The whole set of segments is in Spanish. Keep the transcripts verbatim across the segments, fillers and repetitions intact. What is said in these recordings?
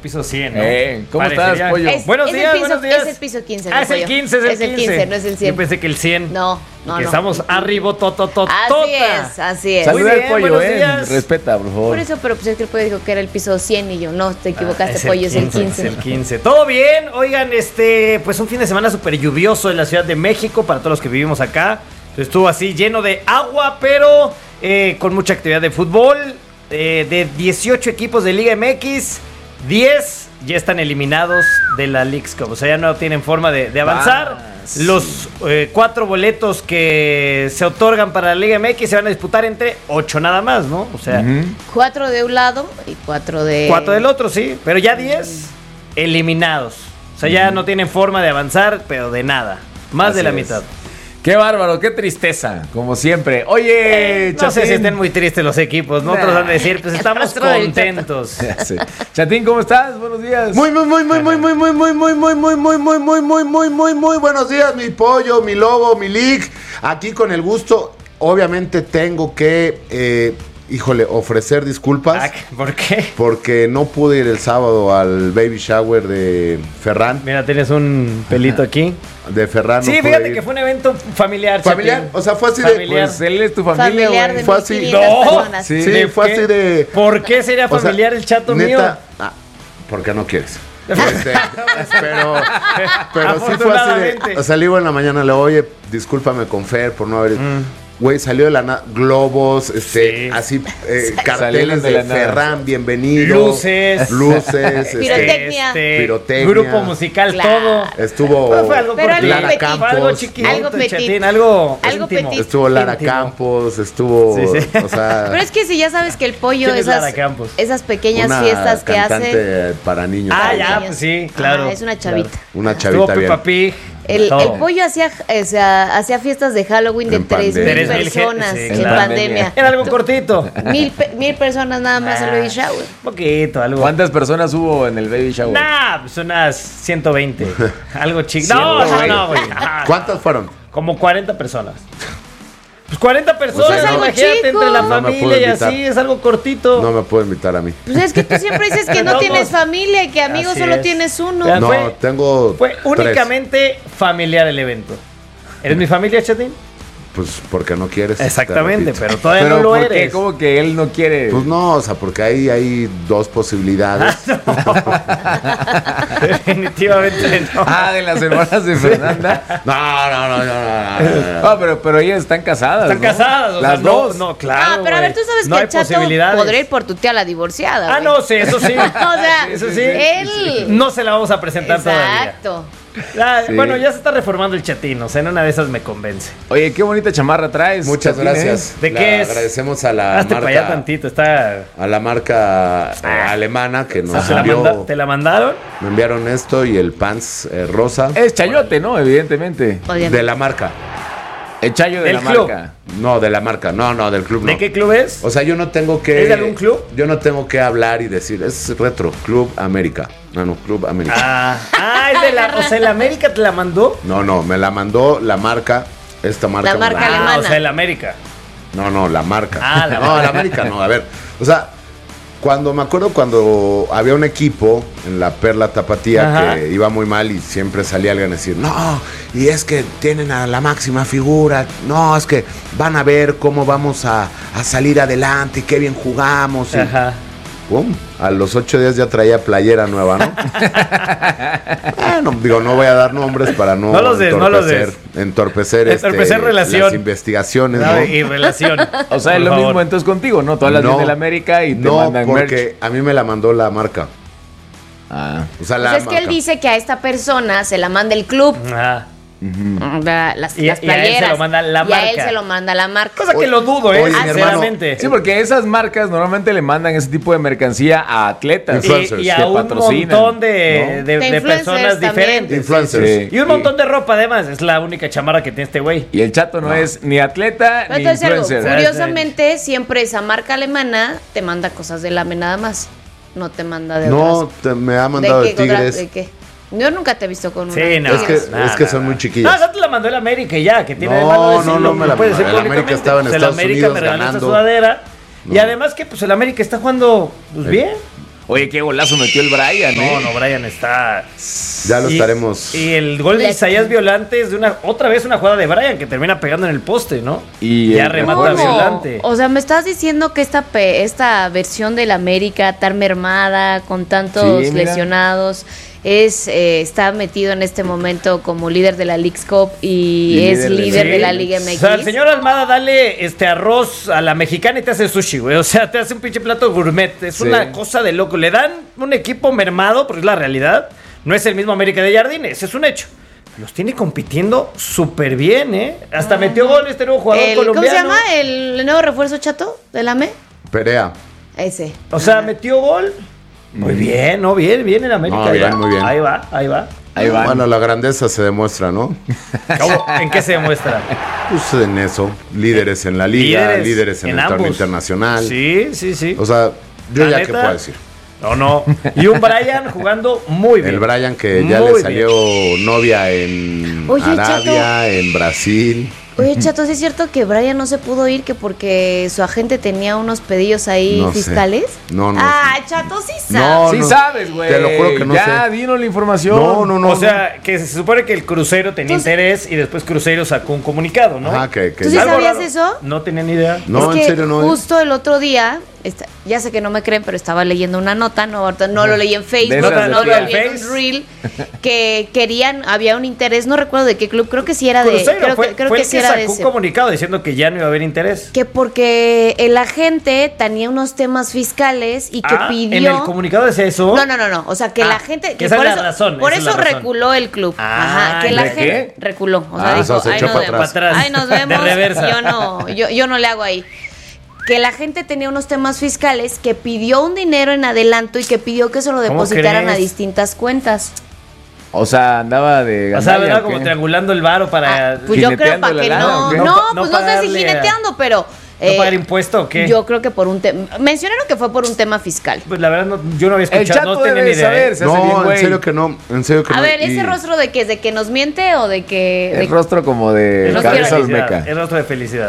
piso cien, ¿no? Eh, ¿Cómo Parecería. estás, Pollo? Es, Buenos es días, el piso, buenos días. Es el piso quince. Ah, es el pollo. quince, es el Es el quince. quince, no es el cien. Yo pensé que el cien. No, no, que no. estamos arriba, totototota. Así es, así es. Saluda Muy al bien, Pollo, buenos eh. días. Respeta, por favor. Por eso, pero pues es que el pollo dijo que era el piso cien y yo, no, te equivocaste, Ah, es pollo, es el quince, quince. Es el quince. Todo bien, oigan, este, pues un fin de semana súper lluvioso en la Ciudad de México para todos los que vivimos acá. Estuvo así lleno de agua, pero eh, con mucha actividad de fútbol. Eh, de dieciocho equipos de Liga M X, diez ya están eliminados de la Leagues Cup. O sea, ya no tienen forma de, de avanzar. Ah, sí. Los eh, cuatro boletos que se otorgan para la Liga M X se van a disputar entre ocho nada más, ¿no? O sea, Ujú. Cuatro de un lado y cuatro de... cuatro del otro, sí. Pero ya diez eliminados. O sea, ya no tienen forma de avanzar, pero de nada. Más Así de la es. mitad. Qué bárbaro, qué tristeza, como siempre. Oye, Eh, no sé Chatín. si estén muy tristes los equipos, ¿no? Otros van a decir, pues estamos rostro del contentos. Ya sé. Chatín, ¿cómo estás? Buenos días. Muy, muy, muy, muy, muy, muy, muy, muy, muy, muy, muy, muy, muy, muy, muy, muy, muy, muy buenos días, mi pollo, mi lobo, mi league. Aquí con el gusto, obviamente tengo que, eh, híjole, ofrecer disculpas. Ah, ¿por qué? Porque no pude ir el sábado al baby shower de Ferran. Mira, tienes un pelito aquí. De Ferran. Sí, no pude fíjate ir. que fue un evento familiar. Familiar, Chatín. o sea, fue así de- Familiar. Pues él es tu familia, Familiar güey. de Fue mil así. quinientas No, personas. Sí, ¿De fue qué? así de... ¿Por qué sería o sea, familiar el chato neta, mío? ah, porque no quieres. Este, pero pero sí fue así de... Afortunadamente. O sea, le digo en la mañana, le digo, oye, discúlpame con Fer por no haber... Güey, salió de la nada, globos, este, Sí. así, eh, Salieron carteles de de, la nada. Ferran, bienvenido. Luces. Luces. este, Pirotecnia. Pirotecnia. Grupo musical, Claro. todo. Estuvo Fue, fue algo Pero cortito. algo Lara petit. Fue algo Campos. chiquito, Algo petit. Chatín, algo, Algo íntimo. petit. Estuvo Lara Íntimo. Campos, estuvo, Sí, sí. o sea, Pero es que si ya sabes que el pollo, ¿Quién es esas, Lara Campos? esas pequeñas una fiestas que cantante hace... para niños. Ah, Para ya, niños. pues sí, claro. Ah, es una chavita. claro. Una Estuvo chavita bien. Peppa Pig. El, todo. el pollo hacía, o sea, hacía fiestas de Halloween de En tres mil pandemia. Tres mil gen- personas sí, en claro. pandemia. Era algo cortito. Mil, pe- mil personas nada más en el baby shower. Un poquito, algo. ¿Cuántas personas hubo en el baby shower? Nah, pues unas ciento veinte. Algo chico. No, ciento no, veinte. no, güey. Ajá. ¿Cuántas fueron? Como cuarenta personas. Pues cuarenta personas, O sea, es algo imagínate, chico. entre la No me familia puedo y invitar. así, es algo cortito. No me puedo invitar a mí. Pues es que tú siempre dices que no Todos. tienes familia y que amigos Así solo es. tienes uno. Ya. No, fue- tengo Fue tres. únicamente familiar el evento. ¿Eres mi familia, Chatín? Pues porque no quieres. Exactamente, te repito. pero todavía Pero no lo ¿por qué? eres. ¿Cómo que él no quiere? Pues no, o sea, porque ahí hay dos posibilidades. Definitivamente no. Ah, de las hermanas de Fernanda. No, no, no, no, no, no, no. Ah, pero, pero ellas están casadas, Están ¿no? casadas, o Las sea, no, dos. no, claro. ah, pero a ver, güey. tú sabes No que hay el chato posibilidades. podría ir por tu tía la divorciada. Ah, güey. no, sí, eso sí. O sea, eso sí. él. No se la vamos a presentar todavía. Exacto. Ah, Sí. Bueno, ya se está reformando el Chatín, o sea, en una de esas me convence. Oye, qué bonita chamarra traes. Muchas Chatín, ¿eh? gracias. ¿De La qué es? Agradecemos a la Hazte para allá marca, tantito, está... a la marca eh, alemana que ¿Te nos la, envió. manda- ¿Te la mandaron? Me enviaron esto y el pants eh, rosa Es chayote, ¿no? Evidentemente. Oye, de la marca. El chayo de Del la club. marca. No, de la marca. No, no, del club no. ¿De qué club es? O sea, yo no tengo que. ¿Es de algún club? Yo no tengo que hablar y decir, es retro, Club América. No, no, Club América. Ah, ah, es de la... O sea, ¿el América te la mandó? No, no, me la mandó la marca, esta marca. La marca me Ah, alemana. o sea, el América. No, no, la marca. Ah, la no, marca. la América no. A ver, o sea, cuando me acuerdo cuando había un equipo en la Perla Tapatía Ajá. que iba muy mal y siempre salía alguien a decir, no, y es que tienen a la máxima figura, no, es que van a ver cómo vamos a, a salir adelante y qué bien jugamos. Y, Ajá. ¡pum! A los ocho días ya traía playera nueva, ¿no? Bueno, digo, no voy a dar nombres para no, No los des, no los entorpecer, entorpecer, Entorpecer este, relación. las investigaciones, No, ¿no? y relación. O sea, por es lo favor. mismo entonces contigo, ¿no? Tú hablas bien de la América y te no, mandan merch. porque a mí me la mandó la marca. Ah. O sea, Pues la es que él marca. dice que a esta persona se la manda el club. Ajá. La- las, Y- las y a él se playeras. lo manda la Y a él marca. se lo manda la marca. Cosa que lo dudo, ¿eh? Oye, mi Sinceramente. Sí, porque esas marcas normalmente le mandan ese tipo de mercancía a atletas. Influencers Y, y a que un patrocinan, montón de, ¿no? de- De de influencers personas también. diferentes. Influencers. Sí. Y un montón de ropa, además. Es la única chamarra que tiene este güey. Y el chato no, es ni atleta Pero ni te voy a decir algo, influencer. curiosamente, siempre esa marca alemana te manda cosas del A M E nada más. No te manda de No, otras. te- me ha mandado de, qué, otra- Tigres. ¿De qué? Yo nunca te he visto con Sí, una. no. Es que, Nah, es que nah, son nah. muy Ah, chiquillas. ya te la mandó el América y ya, que tiene No, de malo no, decirlo, no me la puede mandó. decir El América públicamente. estaba en Pues el Estados América Unidos me regaló esta ganando. sudadera. Y No. además que pues el América está jugando pues, Sí. bien. Oye, qué golazo metió el Brian, ¿eh? No, no, Brian está... Ya lo y, estaremos. Y el gol de Isaías Violante es de una otra vez una jugada de Brian que termina pegando en el poste, ¿no? Y ya el- remata ¿Cómo? Violante. O sea, me estás diciendo que esta pe- esta versión del América tan mermada, con tantos Sí, mira. lesionados, es eh, está metido en este momento como líder de la Leagues Cup y, Y es líder de líder la- de la Sí. Liga O M X. sea, el señor Almada, dale este arroz a la mexicana y te hace sushi, güey. O sea, te hace un pinche plato gourmet. Es Sí. una cosa de loco. Le dan un equipo mermado, porque es la realidad. No es el mismo América de Jardines, es un hecho. Los tiene compitiendo súper bien, ¿eh? Hasta metió gol este nuevo jugador El- ¿Cómo se colombiano. llama? ¿El nuevo refuerzo chato del A M E? Perea. Ese. O sea, metió gol. Muy bien, ¿no? Bien, bien en América. No, bien, ya. muy bien. Ahí va, ahí va. Ahí van. Bueno, la grandeza se demuestra, ¿no? ¿Cómo? ¿En qué se demuestra? Pues en eso. Líderes en la liga, líderes, Líderes en, en el torneo ambos. internacional. Sí, sí, sí. O sea, yo La ya neta, qué puedo decir. No, no. Y un Brian jugando muy bien. El Brian que ya Muy le bien. salió novia en Oye, Arabia, en Brasil. Oye, Chato, ¿sí es cierto que Brian no se pudo ir que porque su agente tenía unos pedillos ahí No sé. fiscales? No, no Ah, Chato, sí sabe. No, Sí no. sabes, güey. Te lo juro que no Ya, sé. dinos la información. No, no, no. O sea, que se supone que el Cruzeiro tenía Entonces- interés y después Cruzeiro sacó un comunicado, ¿no? Ajá, que, que ¿Tú sí ya- Algo sabías raro. eso? No tenía ni idea. No, es que en serio no. ¿eh? justo el otro día, esta- ya sé que no me creen, pero estaba leyendo una nota, no, ahorita no lo leí en De Facebook, esas de no lo tía. leí en un Face. reel, que querían, había un interés, no recuerdo de qué club, creo que sí era de, Cruzeiro creo fue, que, creo fue que el sí que era de sacó un ese. comunicado diciendo que ya no iba a haber interés. Que porque el agente tenía unos temas fiscales y que Ah, pidió... ¿en el comunicado decía eso? No, no, no, no. O sea, que Ah, la gente. que Que esa por es la eso, razón, por esa es eso la razón. reculó el club. Ah, Ajá. Que la ¿de gente qué? reculó. O sea, Ah, o dijo, sea, se ahí echó nos para vemos. atrás. Para atrás. Ahí nos De vemos. reversa. Yo no, yo, yo no le hago ahí. Que la gente tenía unos temas fiscales, que pidió un dinero en adelanto y que pidió que se lo ¿Cómo depositaran a crees? distintas cuentas. O sea, andaba de O sea, gandalla, ¿verdad? ¿o Como qué? triangulando el varo para... Ah, pues yo creo ¿Jineteando para la que lana no. o qué? No, No pa- pues no no sé si pagarle a- jineteando, pero. ¿No pagar impuesto o qué? Yo creo que por un tema. Mencionaron que fue por un tema fiscal. Pues la verdad, no, yo no había El escuchado, Chato no tenía debe ni idea. saber, ¿eh? se hace bien, No, en güey. serio que no. En serio que A no. ver, Y- ¿ese rostro de que es de que nos miente o de que.? de- El rostro como de Es rostro de cabeza felicidad, olmeca. es rostro de felicidad.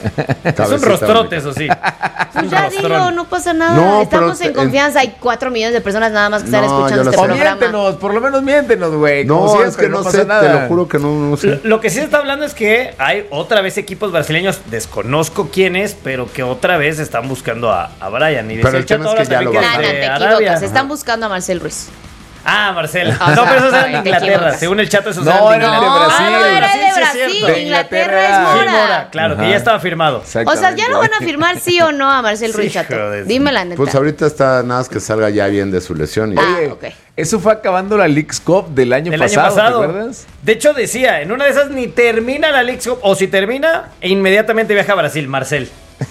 es Cabecita un rostrote, olmeca. eso sí. Pues un ya rostrón. dilo, no pasa nada. No, Estamos pero en te- confianza. Hay cuatro millones de personas nada más que están No, escuchando yo lo este O sé. programa. miéntenos, por lo menos miéntenos, güey. como No, siempre, es que no, pasa sé, nada. te lo juro que no, no Lo, sé. lo que sí se está hablando es que hay otra vez equipos brasileños, desconozco quiénes, pero que otra vez están buscando a, a Brian. Y Pero decía el tema Chato es que ahora ya también lo es No, bajaron. no, de te Arabia. equivocas. Están buscando a Marcel Ruiz. Ah, Marcel. Ah, No, pero eso es te en Inglaterra. equivocas. Según el Chato, eso es No, en era Inglaterra. de Brasil. Ah, no, era de sí es Brasil. cierto. De Inglaterra es Inglaterra. Sí, Mora. Mora, claro, que Ajá. ya estaba firmado. O sea, ¿ya Exactamente. lo van a firmar sí o no a Marcel Ruiz, Hijo Chato? de- Dime la neta. Pues ahorita está nada más que salga ya bien de su lesión. Y Ah, Oye, ok. eso fue acabando la Leagues Cup del año El pasado, año pasado. ¿te acuerdas? De hecho, decía, en una de esas ni termina la League Cup, o si termina, e inmediatamente viaja a Brasil, Marcel.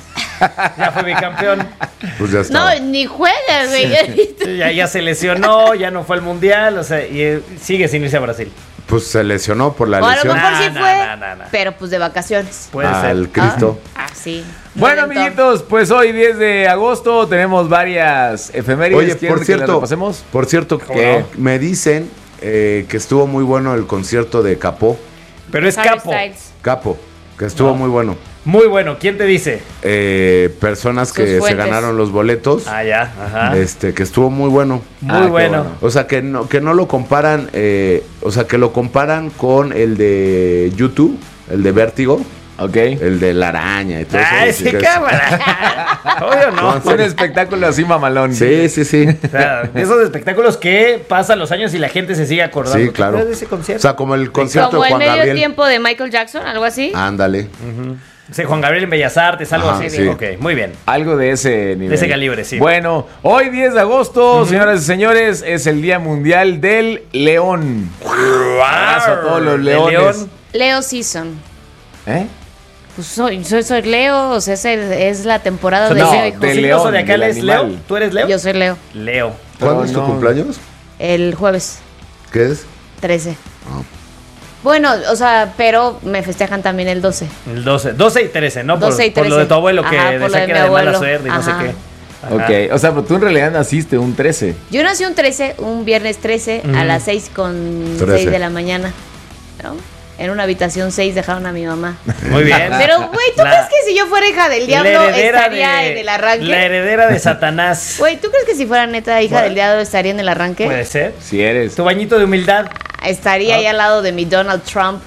Ya fue bicampeón. pues ya está. No, ni juega, güey. Ya, ya se lesionó, ya no fue al mundial, o sea, y eh, sigue sin irse a Brasil. Pues se lesionó por la O a lo lesión mejor sí Nah, fue, nah, nah, nah. pero pues de vacaciones. Puede al ser. Cristo. Ah, ah, sí. Bueno, Redentor. amiguitos, pues hoy diez de agosto tenemos varias efemérides. Oye, ¿Quieren por que cierto, las repasemos? por cierto, ¿Cómo que no? me dicen eh, que estuvo muy bueno el concierto de Capó. Pero es Harry capo. Styles. Capo, que estuvo No. muy bueno. Muy bueno. ¿Quién te dice? Eh, personas Sus que se fuentes. ganaron los boletos. Ah, ya. Ajá. Este, que estuvo muy bueno. Muy Ah, qué bueno. bueno. O sea, que no, que no lo comparan, eh, o sea, que lo comparan con el de YouTube, el de Vértigo, Ok. el de la araña y todo Ah, eso. ese que es- cámara. Obvio no. No, Un espectáculo así mamalón. Sí, sí, sí. O sea, de esos espectáculos que pasan los años y la gente se sigue acordando. Sí, ¿Te claro. acuerdas de ese O concierto? sea, como el concierto Como de el Juan medio Gabriel. tiempo de Michael Jackson, algo así. Ándale. Sí, Juan Gabriel en Bellas Artes, algo Ajá, así. sí. Ok, muy bien. Algo de ese nivel. De ese calibre, sí. Bueno, hoy diez de agosto, señoras y señores, es el Día Mundial del León. Abrazo a todos los De leones. León. Leo Season. ¿Eh? Pues soy, soy, soy Leo, o sea, es, el- es la temporada de No, Leo, hijo. de ¿Signo león, zodiacal del es Leo? animal. ¿Tú eres Leo? Yo soy Leo. Leo. ¿Cuándo Pero es tu no. cumpleaños? El jueves ¿Qué es? trece. Ah. Bueno, o sea, pero me festejan también el doce. El doce. doce y trece, ¿no? Por, doce y por lo trece. de tu abuelo que Ajá, por lo decía de que mi era de mala abuelo. suerte y no sé Ajá. qué. Ajá. Ok, o sea, pero tú en realidad naciste un trece. Yo nací un trece, un viernes trece, a las seis con trece. seis de la mañana. ¿No? En una habitación seis dejaron a mi mamá. Muy bien. Pero, güey, ¿tú La- crees que si yo fuera hija del diablo la heredera estaría de- en el arranque? La heredera de Satanás. Güey, ¿tú crees que si fuera neta hija Bueno. del diablo estaría en el arranque? Puede ser. Si eres. Tu bañito de humildad. Estaría ahí al lado de mi Donald Trump.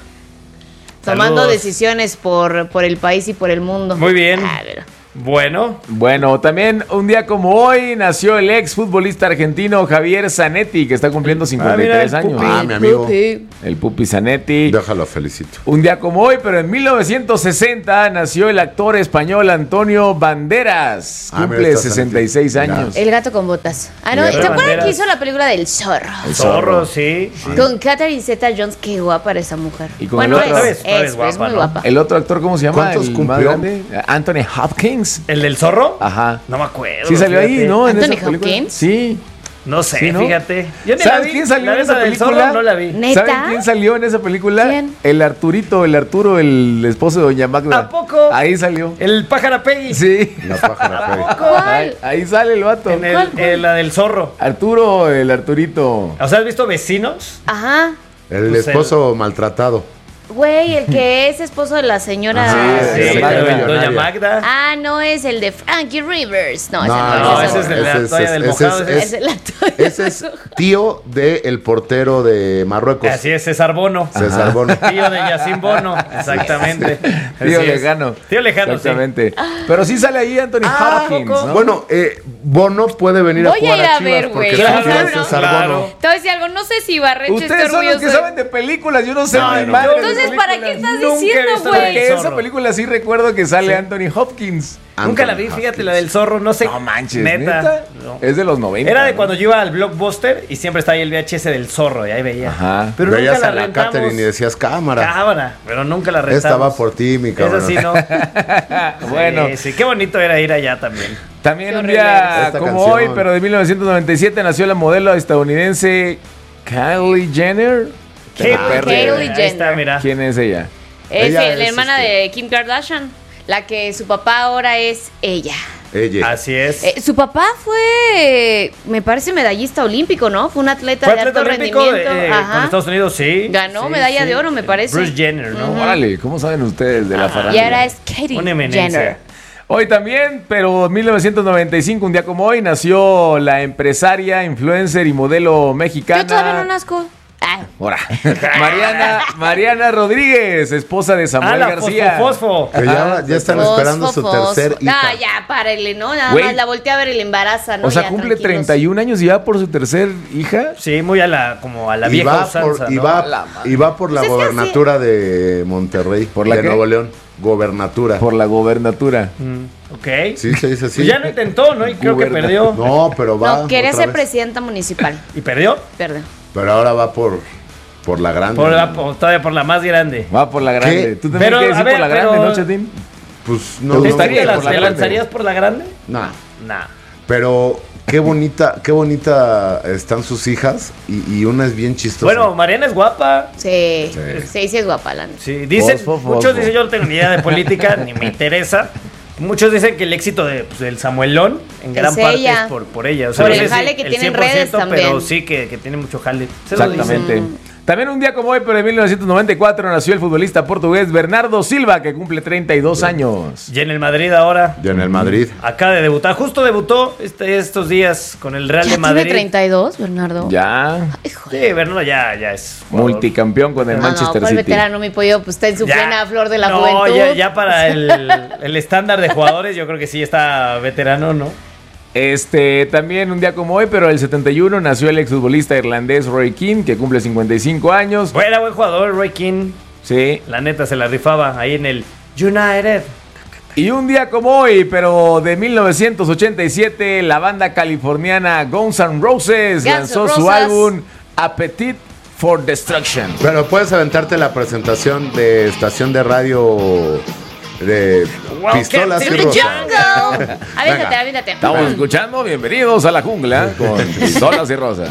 Tomando Saludos. decisiones por, por el país y por el mundo. Muy bien. Ah, pero- Bueno. Bueno, también un día como hoy nació el ex futbolista argentino Javier Zanetti, que está cumpliendo cincuenta y tres Ah, mira, el años. Pupi. Ah, mi amigo. Pupi. El Pupi Zanetti. Déjalo, felicito. Un día como hoy, pero en mil novecientos sesenta nació el actor español Antonio Banderas. Ah, mira, Cumple está sesenta y seis Mira. años. El gato con botas. Ah, no, Mira, ¿te acuerdan Banderas. que hizo la película del zorro? El Zorro, sí. sí. Con Catherine Zeta-Jones, qué guapa era esa mujer. Y con bueno, el otro- es, Otra vez, es, otra vez es muy guapa, ¿no? guapa. El otro actor, ¿cómo se llama? ¿Cuántos El cumplió? más grande. Anthony Hopkins. ¿El del zorro? Ajá. No me acuerdo. Sí salió ahí, fíjate. ¿no? En ¿Anthony esa película. Hopkins? Sí. No sé, Sí, ¿no? fíjate. Yo ni ¿Sabes la vi. quién salió La en de esa del película? zorro no la vi. ¿Neta? ¿Saben quién salió en esa película? ¿Quién? El Arturito, el Arturo, el esposo de Doña Magda. ¿A poco? Ahí salió. El pájaro Peggy. Sí. La pájara Peggy. Ahí, ¿Cuál? ahí sale el vato. En el, ¿Cuál, cuál? en la del zorro. Arturo, el Arturito. O sea, ¿has visto Vecinos? Ajá. El Pues esposo maltratado. Güey, el que es esposo de la señora. Ajá, Sí, Doña Doña Magda Magda. millonaria. Magda. Ah, no es el de Frankie Rivers. No, ese No, no, no, ese ese es otro. de la toalla del mojado, ese Es es, el actor. ese es tío del portero de Marruecos. Así es, César Bono. César Bono. Tío de Yacine Bono. Exactamente. Tío Así es. lejano. Tío lejano, sí. Exactamente. Pero sí sale ahí Anthony Ah, Hopkins, ¿poco? ¿no? Bueno, eh, Bono puede venir Voy a jugar a ir a, a Chivas ver, porque güey. su Claro, tío es César claro. Bono. Te voy a decir algo, no sé si Barreche está Ustedes son los orgulloso. que saben de películas, yo no sé No, ni no. madre de Entonces, ¿para qué películas. estás Nunca he diciendo, visto la güey? del Esa zorro. película sí recuerdo que sale Anthony Hopkins. Nunca la vi, Anthony fíjate, Hopkins. la del zorro, no sé. No manches, Neta. ¿neta? No. Es de los noventa. Era de ¿no? cuando yo iba al Blockbuster y siempre estaba ahí el V H S del zorro y ahí veía. Ajá. Pero Veías nunca a la la rentamos. Catherine y decías cámara. Cámara, pero nunca la rentamos. Esta va por ti, mi cabrón. Eso sí, no. Bueno. Sí, sí, qué bonito era ir allá también. También Qué un horrible. día Esta como canción. hoy, pero de mil novecientos noventa y siete, nació la modelo estadounidense Kylie Jenner. Qué Tengo perro. Kylie Ahí está, Jenner. mira. ¿Quién es ella? Es Ella el- la es, hermana este- de Kim Kardashian. La que su papá ahora es ella. Ella. Así es. Eh, su papá fue, me parece, medallista olímpico, ¿no? Fue un atleta Fue de atleta alto olímpico rendimiento. eh, con Ajá. Estados Unidos, sí. Ganó Sí, medalla sí. de oro, me parece. Bruce Jenner, ¿no? Órale, ¿cómo saben ustedes de la Ah. farándula? Y ahora es Katie Una eminencia. Jenner. Hoy también, pero en mil novecientos noventa y cinco, un día como hoy, nació la empresaria, influencer y modelo mexicana. Yo todavía no nazco. Ah, Ahora, Mariana, Mariana Rodríguez, esposa de Ah, Samuel la García. fosfo, fosfo. Que ya, ya están fosfo, esperando su fosfo. tercer hija. No, ya, párele, ¿no? Nada Güey. más la volteé a ver y le embaraza, ¿no? O sea, Ya, cumple tranquilos. treinta y un años y va por su tercer hija. Sí, muy a la, como a la y, vieja va usanza, por, y, ¿no? va, La madre. y va por la Pues es que gobernatura de Monterrey. ¿Por la de qué? Nuevo León. Gobernatura. Por la gobernatura. Mm, ok. Sí, se dice así. Pues ya lo intentó, ¿no? Y creo que Guberna- perdió. No, pero va. No, quería otra ser vez. presidenta municipal. ¿Y perdió? Perdón. Pero ahora va por, por la grande. Por la, por- todavía por la más grande. Va por la grande. ¿Qué? ¿Tú también Pero, quieres a ir ver, por la pero- grande, no, Chatín? Pues no. ¿Te no, gustaría ¿Te, ir las- por la te grande? lanzarías por la grande? Nah. Nah. Pero qué bonita, qué bonita están sus hijas y, y una es bien chistosa. Bueno, Mariana es guapa. Sí, Sí. sí, sí es guapa la neta. Sí, dicen, Fosfo, fosfo. muchos dicen, yo no tengo ni idea de política, ni me interesa. Muchos dicen que el éxito de, pues, del Samuelón en gran Es parte ella. es por, por ella. O Por no el sé si jale que tiene en cien por ciento, redes también. Pero sí que, que tiene mucho jale. Se lo dicen. Exactamente. También un día como hoy, pero en mil novecientos noventa y cuatro, nació el futbolista portugués Bernardo Silva, que cumple treinta y dos años. Y en el Madrid ahora. Ya en el Madrid. Acaba de debutar. Justo debutó este, estos días con el Real ¿Ya de tiene Madrid. treinta y dos, Bernardo? Ya, Híjole. Sí, Bernardo ya, ya es. jugador. multicampeón con el No, no, Manchester ¿cuál City. veterano, mi pollo? Pues está en su Ya. plena flor de la no, juventud. Ya, ya para el, el estándar de jugadores, yo creo que sí está veterano, ¿no? Este, también un día como hoy, pero el setenta y uno, nació el exfutbolista irlandés Roy Keane, que cumple cincuenta y cinco años. Bueno, buen jugador, Roy Keane. Sí. La neta se la rifaba ahí en el United. Y un día como hoy, pero de mil novecientos ochenta y siete, la banda californiana Guns N' Roses Guns lanzó N' su Roses. álbum Appetite for Destruction. Pero puedes aventarte la presentación de estación de radio de Welcome Pistolas to y ¡To the Rosas. jungle! Aviéntate, Venga. aviéntate. Estamos escuchando, bienvenidos a la jungla con pistolas y rosas.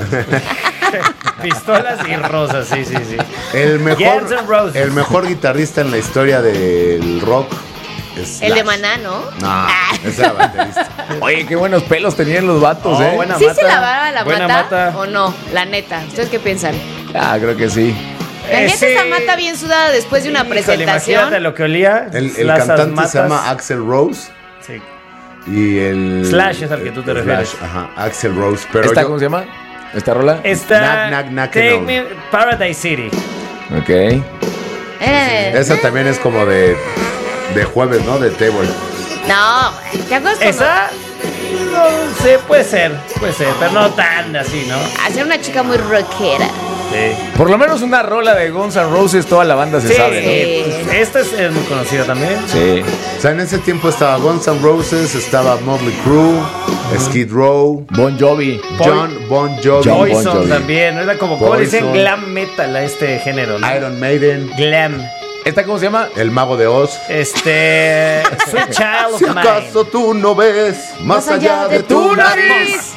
Pistolas y rosas, sí, sí, sí. El mejor, Guns N' Roses. el mejor guitarrista en la historia del rock es El de Slash. Maná, ¿no? No, ese era baterista. Oye, qué buenos pelos tenían los vatos, Oh, ¿eh? buena ¿Sí mata. se lavaba la Buena mata, mata. o no? La neta. ¿Ustedes qué piensan? Ah, creo que sí. La Eh, gente sí. esa mata bien sudada después de una Híjole, presentación. imagínate lo que olía. El, el Las cantante matas. se llama Axl Rose. Sí. Y el. Slash es al que tú te Slash, refieres. Ajá, Axl Rose. Pero ¿Esta yo- cómo se llama? ¿Esta rola? Está Knock, knock, knock, Take no. Me Paradise City. Ok. Eh, Esa también es como de. De jueves, ¿no? De table. No, ¿te acuerdas cuando Esa, no sé, puede ser, puede ser, pero no tan así, ¿no? hacer una chica muy rockera? Sí. Por lo menos una rola de Guns N' Roses, toda la banda se Sí, sabe, sí. pues, esta es, es muy conocida también. ¿no? Sí. O sea, en ese tiempo estaba Guns N' Roses, estaba Motley Crue, Skid Row, Bon Jovi. John Bon Jovi, John Bon Poison Jovi. también, ¿no? Era como, ¿cómo le dicen? Poison. Glam metal a este género, ¿no? Iron Maiden, Glam. ¿Esta cómo se llama? El Mago de Oz. Este. Sweet Child Si of acaso Mine. tú no ves más allá de tu nariz.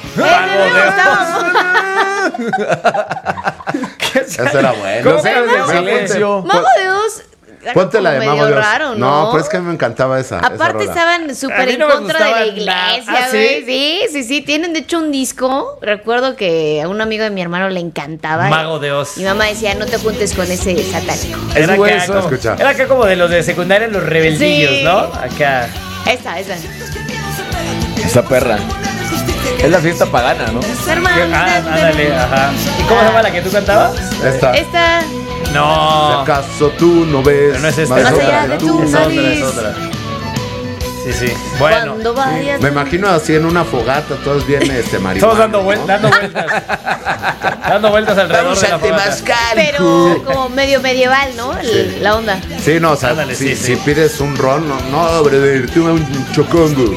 Esa era buena. ¿Cómo Los que héroes del no? silencio. Mago de Oz. era Ponte la como de Mago medio de Oz. raro, ¿no? pero es que a mí me encantaba esa. esa Aparte rola. estaban A súper mí en no me contra de la gustaba nada. iglesia, ¿Ah, sí? güey. Sí, sí, sí. Tienen de hecho un disco. Recuerdo que a un amigo de mi hermano le encantaba. Mago de Oz. Mi mamá decía, no te juntes con ese satánico. Era Es acá, hueso. como, Escucha. era acá como de los de secundaria, los rebeldillos, Sí. ¿no? Acá. Esa, esa. Esta perra. Es la fiesta pagana, ¿no? Ah, ándale, ajá. ¿Y cómo se llama la que tú cantabas? Esta. Esta. Si No. acaso tú no ves Pero no es esta. Más es allá otra, de ¿no? tu Es otra, es nariz. otra. Sí, sí. Bueno. Cuando vayas. Me imagino así en una fogata, todos bien este marihuana. Estamos dando, ¿no? vuel- dando vueltas. dando vueltas alrededor de la fogata. Pero como medio medieval, ¿no? El- Sí. La onda. Sí, no, o sea, Ándale, si, sí, si sí. pides un ron, no, no, brother, tú un chocongo.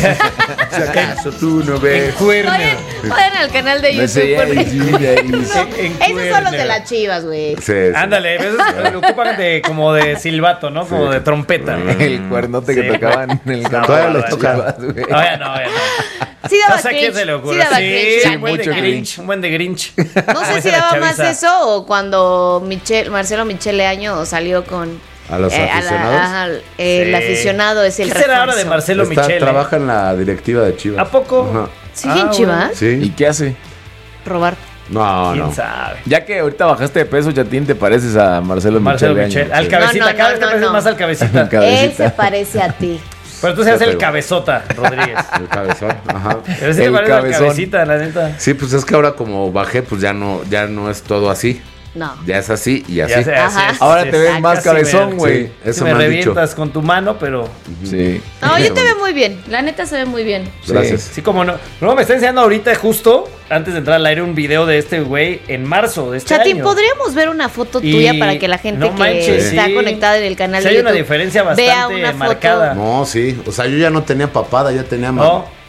Si acaso tú no En ves. cuerno. Vayan, vayan al canal de No YouTube. sé, porque- ay, sí, ahí. No, En- en esos son los de cuerno. las chivas, güey. Sí, sí. Ándale, esos lo ocupan de, como de silbato, ¿no? Como de trompeta. El cuernote que Sí. tocaban en el No, campo. todavía de los las tocan. Chivas, güey. No, ya no, ya no. Sí daba No sé a quién cringe. se le ocurre. Sí daba Sí, cringe. sí, la un buen de mucho Grinch. cringe. Un buen de Grinch. No Como sé si dice la daba más chaviza. eso o cuando Michel, Marcelo Michele Año salió con... ¿A los eh, la- aficionados? ajá, el Sí. aficionado es el ¿Qué será ahora de refuerzo. Marcelo Está- Michele? Trabaja en la directiva de Chivas. ¿A poco? Ajá. ¿Sigue Ah, en bueno. Chivas? ¿Y Sí. qué hace? Robar. No, ¿Quién no. sabe? Ya que ahorita bajaste de peso, Chatín, te pareces a Marcelo, Marcelo Michele Michel. Año. Al Sí. cabecita. No, no, Cada vez no, te pareces no. más al cabecita. Cabecita. Él se parece a ti. Pero tú seas Ya el te- cabezota, Rodríguez. El cabezón. Ajá. Pero sí te El parece al cabezón. cabecita, la neta. Sí, pues es que ahora como bajé, pues ya no, ya no es todo así. No. Ya es así y así. Ya sé, así Ajá. es, Ahora así te es. ves más Casi me- cabezón, güey. Sí, eso me, me han dicho. revientas con tu mano, pero Sí. No, yo te veo muy bien. La neta se ve muy bien. Gracias. sí, como no. No, me está enseñando ahorita justo, antes de entrar al aire, un video de este güey en marzo de este Chatín, año. ¿podríamos ver una foto Y- tuya para que la gente no que manches, está sí. conectada en el canal Sí de hay YouTube una diferencia vea bastante una foto? marcada. No, sí. O sea, yo ya no tenía papada, ya tenía mamá. ¿No?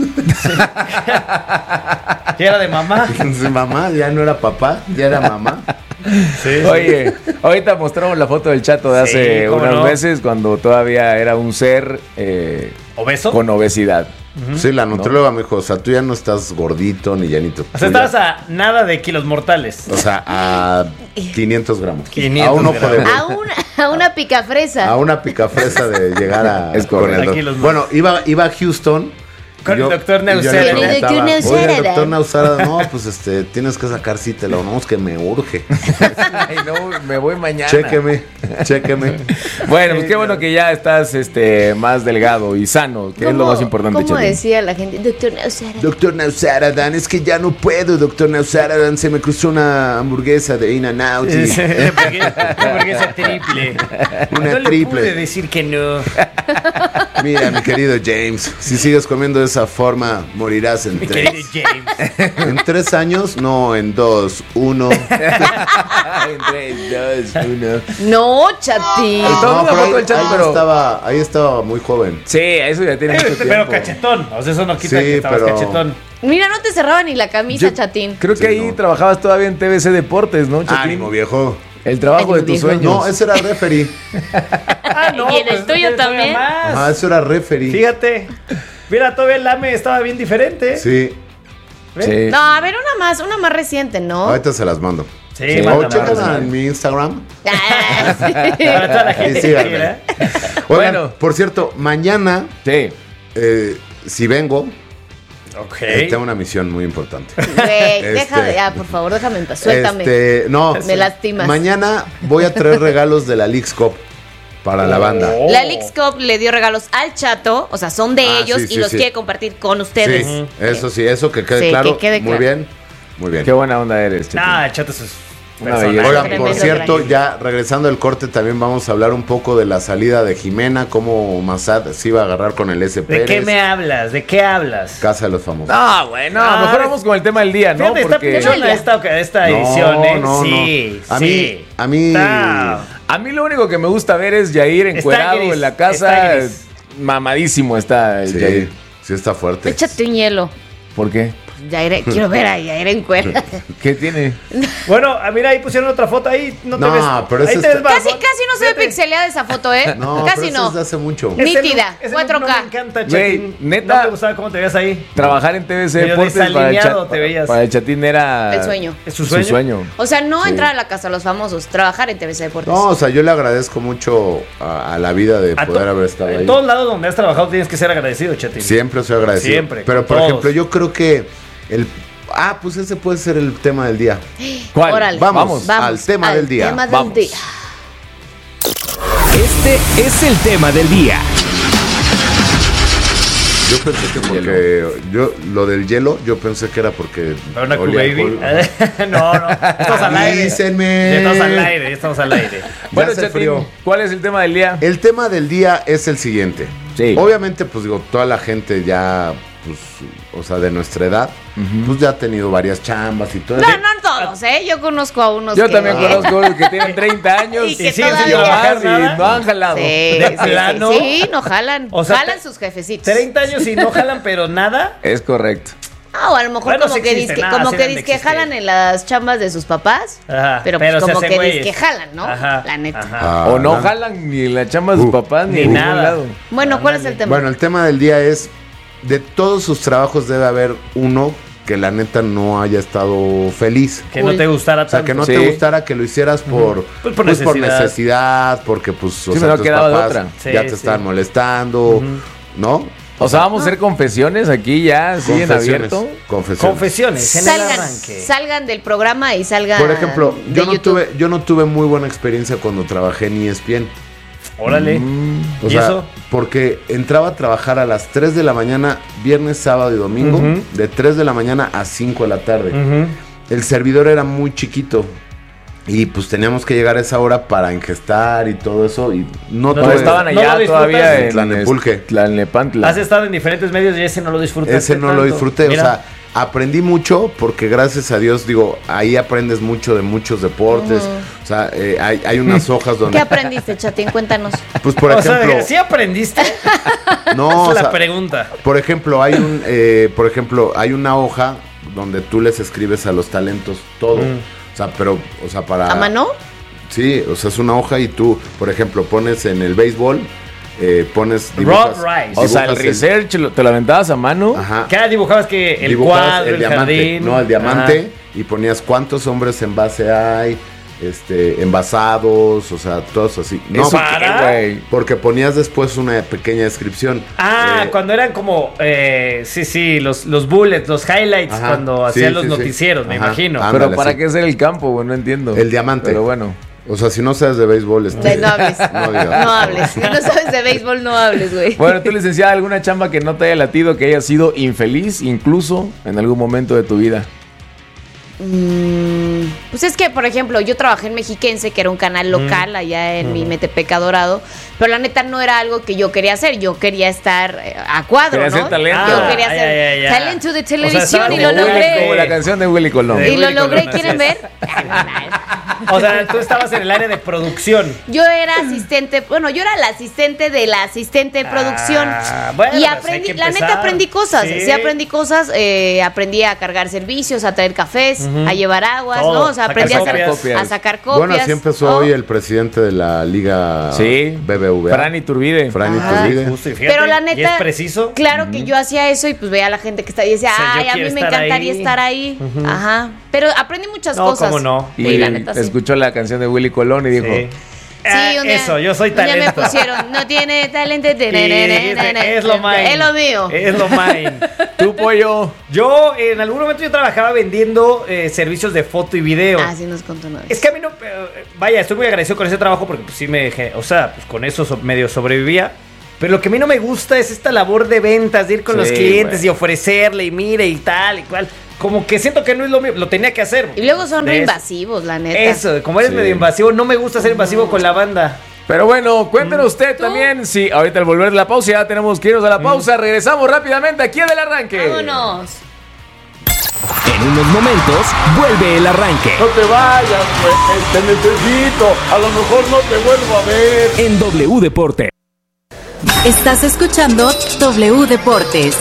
¿Qué era de mamá? Mamá, ya no era papá, ya era mamá. Sí. Oye, ahorita mostramos la foto del Chato de Sí, hace cómo unos no. meses cuando todavía era un ser eh, ¿Obeso? con obesidad. Sí, la nutrióloga me dijo, o sea, tú ya no estás gordito ni llanito. O sea, Tú ya- estabas a nada de kilos mortales. O sea, a quinientos gramos. quinientos a un ojo de gramos. A una, a una picafresa. A una picafresa de llegar a. Es correcto. con el doc- Aquí los- Bueno, iba, iba a Houston. Con y el doctor y yo le Nausara. Con el preguntaba, doctor Nausara. Oiga, doctor Nausara, no, pues este, tienes que sacar cita. Le digo, no, es que me urge. Ay, no, me voy mañana. Chéqueme, chéqueme. Bueno, pues qué bueno que ya estás este, más delgado y sano, que es lo ¿Cómo- más importante, ¿Cómo Chatín. decía la gente? Doctor Nausara. Doctor Nausaradan, es que ya no puedo, doctor Nausaradan. Se me cruzó una hamburguesa de In-N-Out. y- porque, porque es triple. Una no le triple. pude decir que no. Mira, mi querido James, si sigues comiendo de esa forma, morirás en Mi tres. querido James. En tres años, no, en dos, uno. En tres, dos, uno. No, Chatín. Ay, Toma No, una pero foto ahí, del chat, ahí pero- estaba, ahí estaba muy joven. Sí, eso ya tiene mucho Pero tiempo. cachetón. O sea, eso no quita Sí, que estabas pero- cachetón. Mira, no te cerraba ni la camisa, Yo Chatín. Creo que Sí, ahí no. trabajabas todavía en T V C Deportes, ¿no, Chatín? Ánimo, viejo. El trabajo de Ánimo, tus viejo. sueños. No, ese era referee. Ah, ¿Y en el pues, tuyo tienes todavía también? más. Ah, eso era referee. Fíjate. Mira, todavía el AME estaba bien diferente. Sí, ¿Ves? Sí. No, a ver, una más, una más reciente, ¿no? ahorita se las mando. Sí, Sí. O mándame, chécala mándame. en mi Instagram. Ah, sí. Para toda la gente Y que síganme. quiera. Oigan, Bueno. por cierto, mañana, Sí. eh, si vengo, Ok. Eh, tengo una misión muy importante. Güey, deja Este- de, ah, por favor, déjame en paz, suéltame. Este, no, Me lastimas. mañana voy a traer regalos de la Leagues Cup para la banda. Oh. La Leagues Cup le dio regalos al Chato, o sea, son de Ah, ellos sí, y sí, los sí. quiere compartir con ustedes. Sí, eso sí, eso que quede Sí, claro. que quede muy claro. bien, muy bien. Qué buena onda eres, Chetín. Ah, el Chato es Una personaje. belleza. Oigan, por Tremendo cierto, crack. ya regresando al corte también vamos a hablar un poco de la salida de Jimena, cómo Massad se iba a agarrar con el S. ¿De Pérez. qué me hablas? ¿De qué hablas? Casa de los Famosos. No, güey, no, Ah, mejor ves- vamos con el tema del día, ¿no? Fíjate, está Porque pichona esta, esta No, edición, ¿eh? no, sí, no. A sí. mí- a mí- Está- a mí lo único que me gusta ver es Yair Está encuerado gris, en la está casa. gris. Mamadísimo está el Sí, Yair. sí está fuerte. Échate un hielo. ¿Por qué? Yair, quiero ver a Yair en cuerda. ¿Qué tiene? Bueno, ah, mira, ahí pusieron otra foto ahí. No, te No, ves. pero ahí ese te está- ves Casi, barbón. casi no se ve Vete. pixeleada esa foto, ¿eh? No, Casi pero eso no. es de hace mucho. Ese- Ese Nítida, look- ese cuatro look K. No me encanta, Güey, Chatín. neta. No te gustaba cómo te veías ahí. Trabajar en T V C Medio Deportes para el, desalineado Cha- te veías. para el Chatín era El sueño. ¿Es su sueño? O sea, no Sí. entrar a la casa de los famosos, trabajar en T V C Deportes. No, o sea, yo le agradezco mucho a, a la vida de A poder to- haber estado En ahí. todos lados donde has trabajado tienes que ser agradecido, Chatín. Siempre soy agradecido. Siempre, Pero con por todos. ejemplo, yo creo que el ah, pues ese puede ser el tema del día. ¿Cuál? Órale. Vamos, al tema del día. tema del Vamos. día. Este es el tema del día. Yo pensé que porque yo lo del hielo, yo pensé que era porque Para una olía Q-Baby. alcohol. no, no. Estamos al aire. Avísenme. Ya estamos al aire, ya estamos al aire. Bueno, hace Chatín, frío. ¿cuál es el tema del día? El tema del día es el siguiente. Sí. Obviamente, pues digo, toda la gente ya, pues, o sea, de nuestra edad, pues ya ha tenido varias chambas y todo No, eso. no todos, ¿eh? Yo conozco a unos Yo que... también conozco unos que tienen treinta años Y que siguen sin todavía- trabajar y ¿Nada? no han jalado. Sí, ¿De sí, sí, plano? sí, no jalan. O sea, jalan te- sus jefecitos. treinta años y no jalan, pero nada. Es correcto. Ah, o a lo mejor Bueno, como sí que existe, dizque, nada, como sí que deben de dizque existir. jalan en las chambas de sus papás. Ajá, Pero, pues pero se como hacen que güeyes. dizque jalan, ¿no? Ajá, La neta. ajá. Ah, o no ¿verdad? jalan ni en la chamba de sus Uh, papás ni, ni en ningún nada. lado. Bueno, ¿cuál es Ándale. el tema? Bueno, el tema del día es, de todos sus trabajos debe haber uno que la neta no haya estado feliz. Que no te gustara O sea, tanto. que no Sí. te gustara que lo hicieras por, Pues por pues, por necesidad. necesidad, porque pues o Sí, sea, me no tus quedaba de papás otra. ya Sí, te sí. estaban molestando, ¿no? O sea, vamos a hacer confesiones aquí ya, sí, en Confesiones, abierto. Confesiones. Confesiones en el salgan, arranque. salgan del programa y salgan Por ejemplo, de yo no YouTube. tuve yo no tuve muy buena experiencia cuando trabajé en E S P N. Órale. O ¿Y sea, eso? porque entraba a trabajar a las tres de la mañana, viernes, sábado y domingo, Ujú. de tres de la mañana a cinco de la tarde. Ujú. El servidor era muy chiquito y pues teníamos que llegar a esa hora para engestar y todo eso y no, No, No, tuve- estaban ¿no allá lo disfrutas? todavía En en Tlalnepulque. Tlalnepantla. Has estado en diferentes medios y ese no lo disfrutaste Ese no lo tanto. disfruté, Mira, o sea, aprendí mucho porque gracias a Dios, digo, ahí aprendes mucho de muchos deportes, o sea, eh, hay, hay unas hojas ¿Qué donde, aprendiste, Chatín? Cuéntanos. pues por o ejemplo, sea, ¿sí aprendiste? no, Esa o es la sea, pregunta. por ejemplo, hay un, eh, por ejemplo, hay una hoja donde tú les escribes a los talentos todo, Mm. o sea, pero, o sea, para ¿A mano? Sí, o sea, es una hoja y tú, por ejemplo, pones en el béisbol, eh, pones Rob dibujas, Rice. O sea, el dibujas research lo- te lo aventabas a mano. Ajá. ¿Qué dibujabas que el Dibujabas cuadro, el, diamante, jardín? no, el diamante, Ajá. y ponías cuántos hombres en base hay, este, envasados, o sea, todos así. No, ¿Eso para- qué, güey? porque ponías después una pequeña descripción. Ah, Eh, cuando eran como, eh, sí, sí, los, los bullets, los highlights, Ajá, cuando sí, hacían los sí, sí. noticieros, me Ajá. imagino. Ah, Pero Ándale, ¿para sí. qué hacer el campo, güey? No entiendo. El diamante. Pero bueno. O sea, si no sabes de béisbol, este, De- no hables. No digas. No hables. Si no sabes de béisbol, no hables, güey. Bueno, tú, licenciada, ¿alguna chamba que no te haya latido, que haya sido infeliz, incluso en algún momento de tu vida? Mm, pues es que, por ejemplo, yo trabajé en Mexiquense, que era un canal local allá en mi Metepec Dorado, pero la neta no era algo que yo quería hacer. Yo quería estar eh, a cuadro, Quería ¿no? ser talento. Yo quería Ah, ser ya, ya, ya. talento de O sea, televisión estabas y como lo Willy- logré. Como la canción de Willy Colón. De Y lo Willy logré, Colón, ¿quieren así ver? O sea, tú estabas en el área de producción. Yo era asistente, bueno, yo era la asistente de la asistente de producción. Ah, bueno, y pues hay aprendí, que la neta empezar. aprendí cosas, Sí. sí, aprendí cosas, eh, aprendí a cargar servicios, a traer cafés, a llevar aguas, Todo, ¿no? O sea, sacar aprendí a, hacer- copias. a sacar copias. Bueno, así empezó ¿no? hoy el presidente de la Liga Sí. B B V A. Fran Iturbide. Fran Ajá. Iturbide. Justo, y fíjate, Pero la y neta, es preciso. claro que yo hacía eso y pues veía a la gente que está y decía, O sea, yo ay, a mí quiero me estar encantaría ahí". estar ahí. Ajá. Pero aprendí muchas No, cosas. cómo no. Y Sí, la neta, sí. escuchó la canción de Willy Colón y dijo, Sí. Sí, un día, eso, yo soy un día talento. me pusieron, no tiene talento. Sí, es lo mine. Es lo mío. Es lo mine. ¿Tu pollo? Yo, en algún momento yo trabajaba vendiendo eh, servicios de foto y video. Ah, sí nos contó una vez. Es que a mí no... eh, vaya, estoy muy agradecido con ese trabajo porque pues sí me... O sea, pues con eso so- medio sobrevivía. Pero lo que a mí no me gusta es esta labor de ventas, de ir con Sí, los clientes güey. y ofrecerle y mire y tal y cual. Como que siento que no es lo mío, lo tenía que hacer. Y luego son De re eso. invasivos, la neta. Eso, como eres Sí. medio invasivo, no me gusta ser invasivo con la banda. Pero bueno, cuéntenos usted ¿Tú? también. Sí, ahorita al volver de la pausa ya tenemos que irnos a la pausa. Regresamos rápidamente aquí en El Arranque. Vámonos. En unos momentos, vuelve el arranque. No te vayas, güey, te necesito. A lo mejor no te vuelvo a ver. En W Deporte. Estás escuchando W Deportes.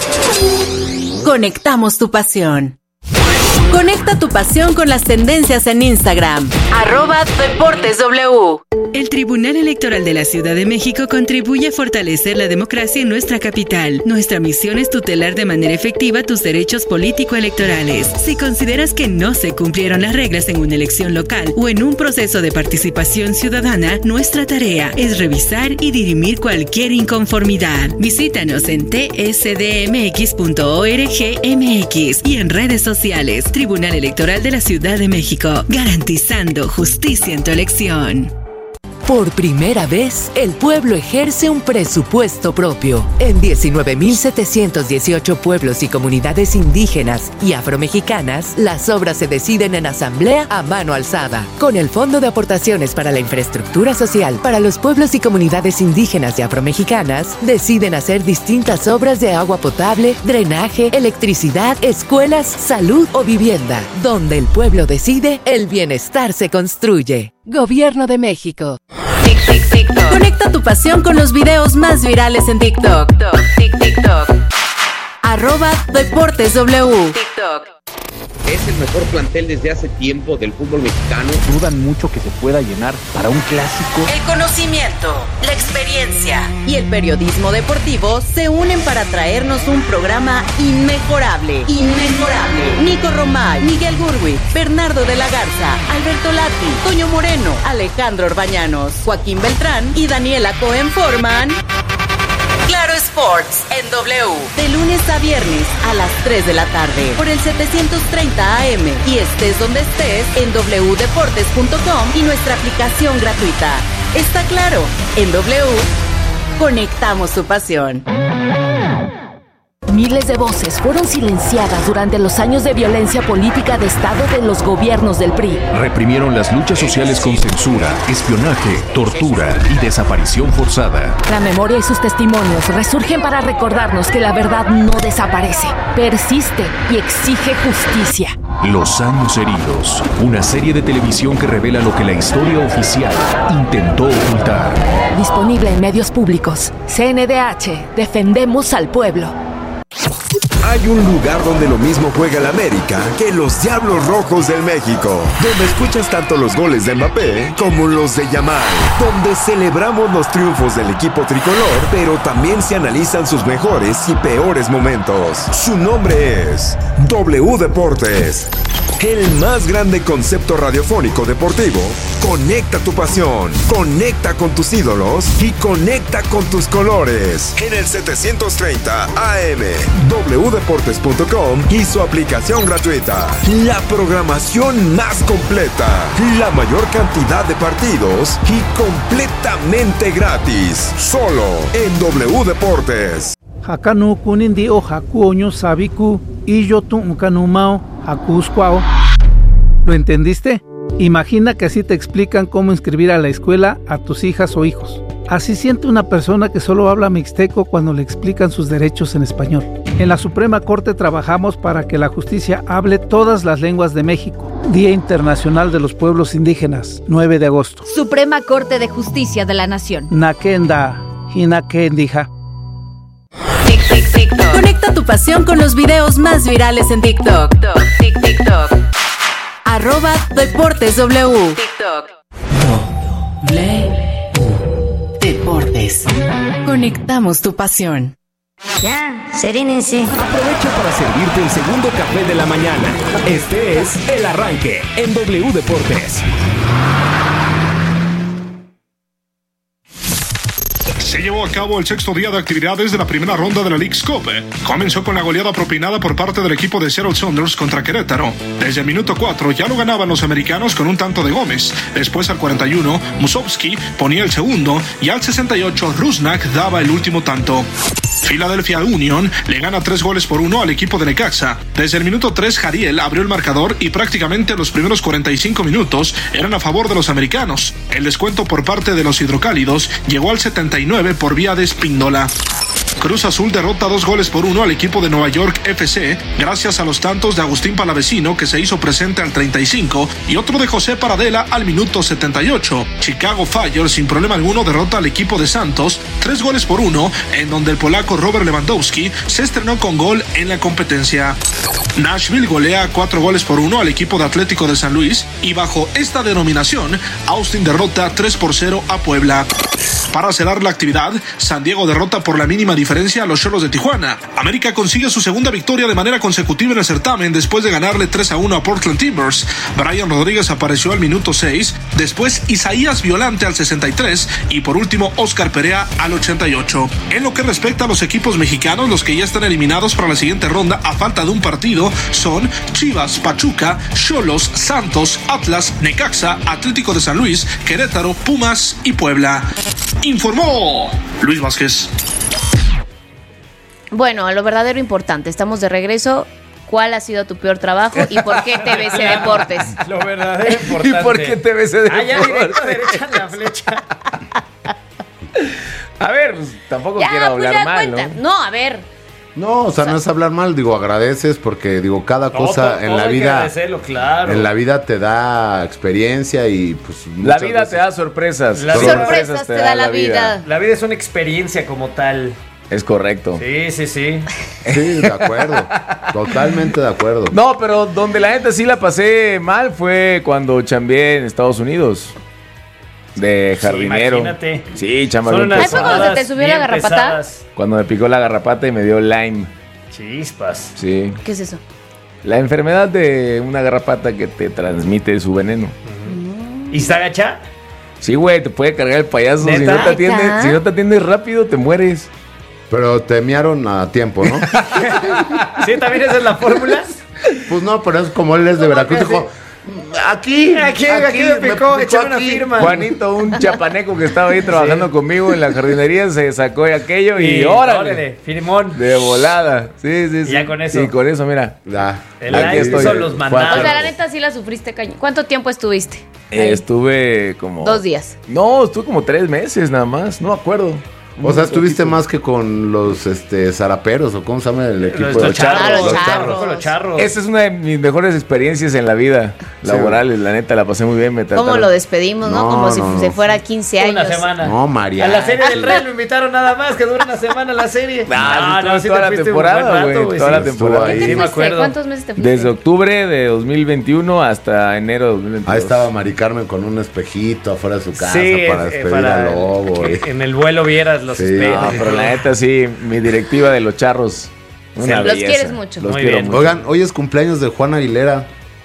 Conectamos tu pasión. Conecta tu pasión con las tendencias en Instagram. Arroba Deportes W. El Tribunal Electoral de la Ciudad de México contribuye a fortalecer la democracia en nuestra capital. Nuestra misión es tutelar de manera efectiva tus derechos político-electorales. Si consideras que no se cumplieron las reglas en una elección local o en un proceso de participación ciudadana, nuestra tarea es revisar y dirimir cualquier inconformidad. Visítanos en t s d m x punto org m x y en redes sociales. Tribunal Electoral de la Ciudad de México, garantizando justicia en tu elección. Por primera vez, el pueblo ejerce un presupuesto propio. En diecinueve mil setecientos dieciocho pueblos y comunidades indígenas y afromexicanas, las obras se deciden en asamblea a mano alzada. Con el Fondo de Aportaciones para la Infraestructura Social para los pueblos y comunidades indígenas y afromexicanas, deciden hacer distintas obras de agua potable, drenaje, electricidad, escuelas, salud o vivienda. Donde el pueblo decide, el bienestar se construye. Gobierno de México. Tic, tic, TikTok. Conecta tu pasión con los videos más virales en TikTok. Tic, TikTok. Arroba Deportes W. TikTok. Es el mejor plantel desde hace tiempo del fútbol mexicano. Dudan mucho que se pueda llenar para un clásico. El conocimiento, la experiencia y el periodismo deportivo se unen para traernos un programa inmejorable. Inmejorable. Nico Romay, Miguel Gurwitz, Bernardo de la Garza, Alberto Lati, Toño Moreno, Alejandro Orbañanos, Joaquín Beltrán y Daniela Cohen forman Claro Sports en W. De lunes a viernes a las tres de la tarde por el setecientos treinta A M y estés donde estés en w deportes punto com y nuestra aplicación gratuita. Está claro, en W conectamos tu pasión. Miles de voces fueron silenciadas durante los años de violencia política de Estado de los gobiernos del P R I. Reprimieron las luchas sociales con censura, espionaje, tortura y desaparición forzada. La memoria y sus testimonios resurgen para recordarnos que la verdad no desaparece, persiste y exige justicia. Los años heridos, una serie de televisión que revela lo que la historia oficial intentó ocultar. Disponible en medios públicos. C N D H, defendemos al pueblo. Hay un lugar donde lo mismo juega el América que los Diablos Rojos del México, donde escuchas tanto los goles de Mbappé como los de Yamal, donde celebramos los triunfos del equipo tricolor, pero también se analizan sus mejores y peores momentos. Su nombre es W Deportes, el más grande concepto radiofónico deportivo. Conecta tu pasión, conecta con tus ídolos y conecta con tus colores. En el setecientos treinta A M, w deportes punto com y su aplicación gratuita. La programación más completa, la mayor cantidad de partidos y completamente gratis. Solo en W Deportes. Hakanu kunindi o hakuoño sabiku y yo tu kanumao hakusquao. ¿Lo entendiste? Imagina que así te explican cómo inscribir a la escuela a tus hijas o hijos. Así siente una persona que solo habla mixteco cuando le explican sus derechos en español. En la Suprema Corte trabajamos para que la justicia hable todas las lenguas de México. Día Internacional de los Pueblos Indígenas, nueve de agosto. Suprema Corte de Justicia de la Nación. Nakenda, hinakendija. Tic, tic, TikTok. Conecta tu pasión con los videos más virales en TikTok. Tic, TikTok. Arroba Deportes W. TikTok. W Deportes. Conectamos tu pasión. Ya, serénense. Aprovecha para servirte el segundo café de la mañana. Este es El Arranque en W Deportes. Se llevó a cabo el sexto día de actividades de la primera ronda de la Leagues Cup. Comenzó con la goleada propinada por parte del equipo de Seattle Sounders contra Querétaro. Desde el minuto cuatro ya lo ganaban los americanos con un tanto de Gómez. Después al cuarenta y uno, Musovski ponía el segundo y al sesenta y ocho, Rusnak daba el último tanto. Philadelphia Union le gana tres goles por uno al equipo de Necaxa. Desde el minuto tres, Jariel abrió el marcador y prácticamente los primeros cuarenta y cinco minutos eran a favor de los americanos. El descuento por parte de los hidrocálidos llegó al setenta y nueve por vía de Espíndola. Cruz Azul derrota dos goles por uno al equipo de Nueva York F C gracias a los tantos de Agustín Palavecino, que se hizo presente al treinta y cinco, y otro de José Paradela al minuto setenta y ocho. Chicago Fire sin problema alguno derrota al equipo de Santos tres goles por uno, en donde el polaco Robert Lewandowski se estrenó con gol en la competencia. Nashville golea cuatro goles por uno al equipo de Atlético de San Luis, y bajo esta denominación Austin derrota tres por cero a Puebla. Para cerrar la actividad, San Diego derrota por la mínima diferencia a los Xolos de Tijuana. América consigue su segunda victoria de manera consecutiva en el certamen después de ganarle tres a uno a Portland Timbers. Brian Rodríguez apareció al minuto seis, después Isaías Violante al sesenta y tres y por último Oscar Perea al ochenta y ocho. En lo que respecta a los equipos mexicanos, los que ya están eliminados para la siguiente ronda a falta de un partido son Chivas, Pachuca, Xolos, Santos, Atlas, Necaxa, Atlético de San Luis, Querétaro, Pumas y Puebla. Informó Luis Vázquez. Bueno, a lo verdadero importante, estamos de regreso. ¿Cuál ha sido tu peor trabajo y por qué T V C Deportes? Lo verdadero importante. ¿Y por qué T V C Deportes? Ah, ya directo, derecha en la flecha. A ver, pues, tampoco Ya, quiero pues hablar ya mal, cuenta. ¿no? No, a ver. No, o sea, no es hablar mal, digo, agradeces porque, digo, cada cosa todo, en todo la hay que vida, agradecerlo, claro. en la vida te da experiencia y pues La muchas vida veces- te da sorpresas. La Sorpresas vida- Sorpresas te da la vida. La vida es una experiencia como tal. Es correcto. Sí, sí, sí. Sí, de acuerdo, totalmente de acuerdo. No, pero donde la neta sí la pasé mal fue cuando chambeé en Estados Unidos. De jardinero. imagínate. Sí, Son chamarrón. unas ¿Ahí fue cuando se te subió la bien garrapata? pesadas. Cuando me picó la garrapata y me dio Lyme. Chispas. Sí. ¿Qué es eso? La enfermedad de una garrapata que te transmite su veneno. ¿Y se agacha? Sí, güey, te puede cargar el payaso. Si ¿Neta? no, te atiendes, ¿Neta? si no te atiendes rápido, te mueres. Pero te miaron a tiempo, ¿no? Sí, también esa es la fórmula. Pues no, pero es como él es de Veracruz, dijo, aquí, Aquí, aquí me picó, échame una firma. Juanito, un chapaneco que estaba ahí trabajando Sí. conmigo en la jardinería, se sacó de aquello y, Y órale. órale, Filimón. De volada. Sí, sí, sí. Y ya con eso. Y con eso, mira. Ya. El Aquí aire estoy. hizo los mandados. O sea, la neta sí la sufriste cañón. ¿Cuánto tiempo estuviste? Eh, estuve como... Dos días. No, estuve como tres meses nada más, no me acuerdo. O sea, estuviste más que con los este zaraperos o cómo se llama el equipo Los, de los charros, Ah, los los charros. charros. Con los charros. Esa es una de mis mejores experiencias en la vida laborales, la neta, la pasé muy bien. Me ¿Cómo trataron- lo despedimos, no? No, Como si no, se no. fuera quince años. Una semana. No, María. A la serie del Rey lo invitaron nada más, que dura una semana la serie. Ah, sí, toda te la fuiste un temporada, buen rato, güey, toda la sí. temporada. ¿Qué te Sí, me fuiste? acuerdo. ¿Cuántos meses te fuiste? Desde octubre de dos mil veintiuno hasta enero de dos mil veintidós. Ahí estaba Mari Carmen con un espejito afuera de su casa Sí, para eh, despedir para al lobo. que y- en el vuelo vieras los Sí. espejos. No, pero la neta sí, mi directiva de los charros. Una Los belleza. quieres mucho. Los Muy quiero bien. mucho. Oigan, hoy es cumpleaños de Juan Aguilera.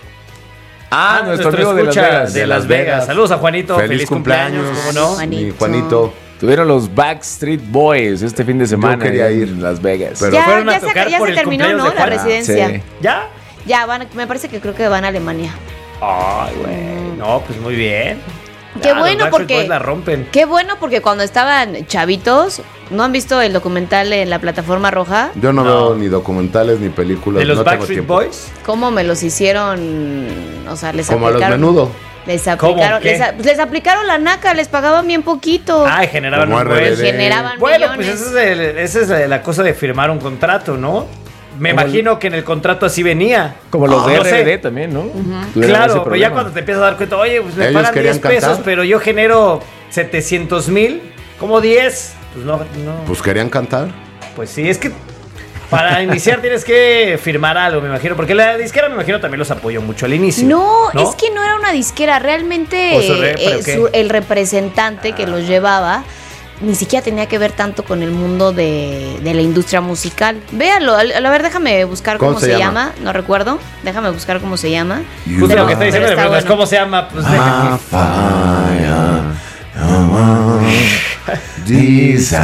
Ah, nuestro amigo de Las escucha Vegas. de Las Vegas. Saludos a Juanito. Feliz, Feliz, cumpleaños. ¿Cómo no? Juanito. Mi Juanito. Tuvieron los Backstreet Boys este fin de semana quería en ir. Las Vegas. Pero- Ya, fueron a ya se, tocar ya por se el terminó, cumpleaños ¿no? de La Juan. residencia. Sí. ¿Ya? Ya, van, me parece que creo que van a Alemania. Ay, güey. No, pues muy bien. Qué Ya, los bueno, Backstreet porque- Boys la rompen. Qué bueno, porque cuando estaban chavitos, ¿no han visto el documental en la plataforma roja? Yo no, No. veo ni documentales ni películas. ¿De los no tengo Backstreet tiempo. Boys? ¿Cómo me los hicieron? O sea, les Como a los aplicaron. menudo. Les ¿Cómo? aplicaron, ¿Qué? les, a- les aplicaron la naca, les pagaban bien poquito. Ay, generaban Como un R B D. buen. Generaban Bueno, millones. pues esa es, el- esa es el- la cosa de firmar un contrato, ¿no? Me Como imagino que en el contrato así venía. Como los de No sé. R B D también, ¿no? Tuvieron ese Claro, pero ya problema. cuando te empiezas a dar cuenta, oye, pues me Ellos pagan querían diez pesos, cantar. pero yo genero setecientos mil, ¿cómo diez? Pues no, no. Pues querían cantar. Pues sí, es que para iniciar tienes que firmar algo, me imagino, porque la disquera me imagino también los apoyó mucho al inicio. No, es que no era una disquera, realmente ¿O su re- pero eh, qué? su- el representante que los llevaba ni siquiera tenía que ver tanto con el mundo de, de la industria musical. Véanlo, a a ver, déjame buscar cómo, ¿Cómo se se llama? llama? no recuerdo, déjame buscar cómo se llama. Justo Pero- lo que está diciendo, pero está pero bueno. ¿cómo se llama? Pues Ah, déjame. desire.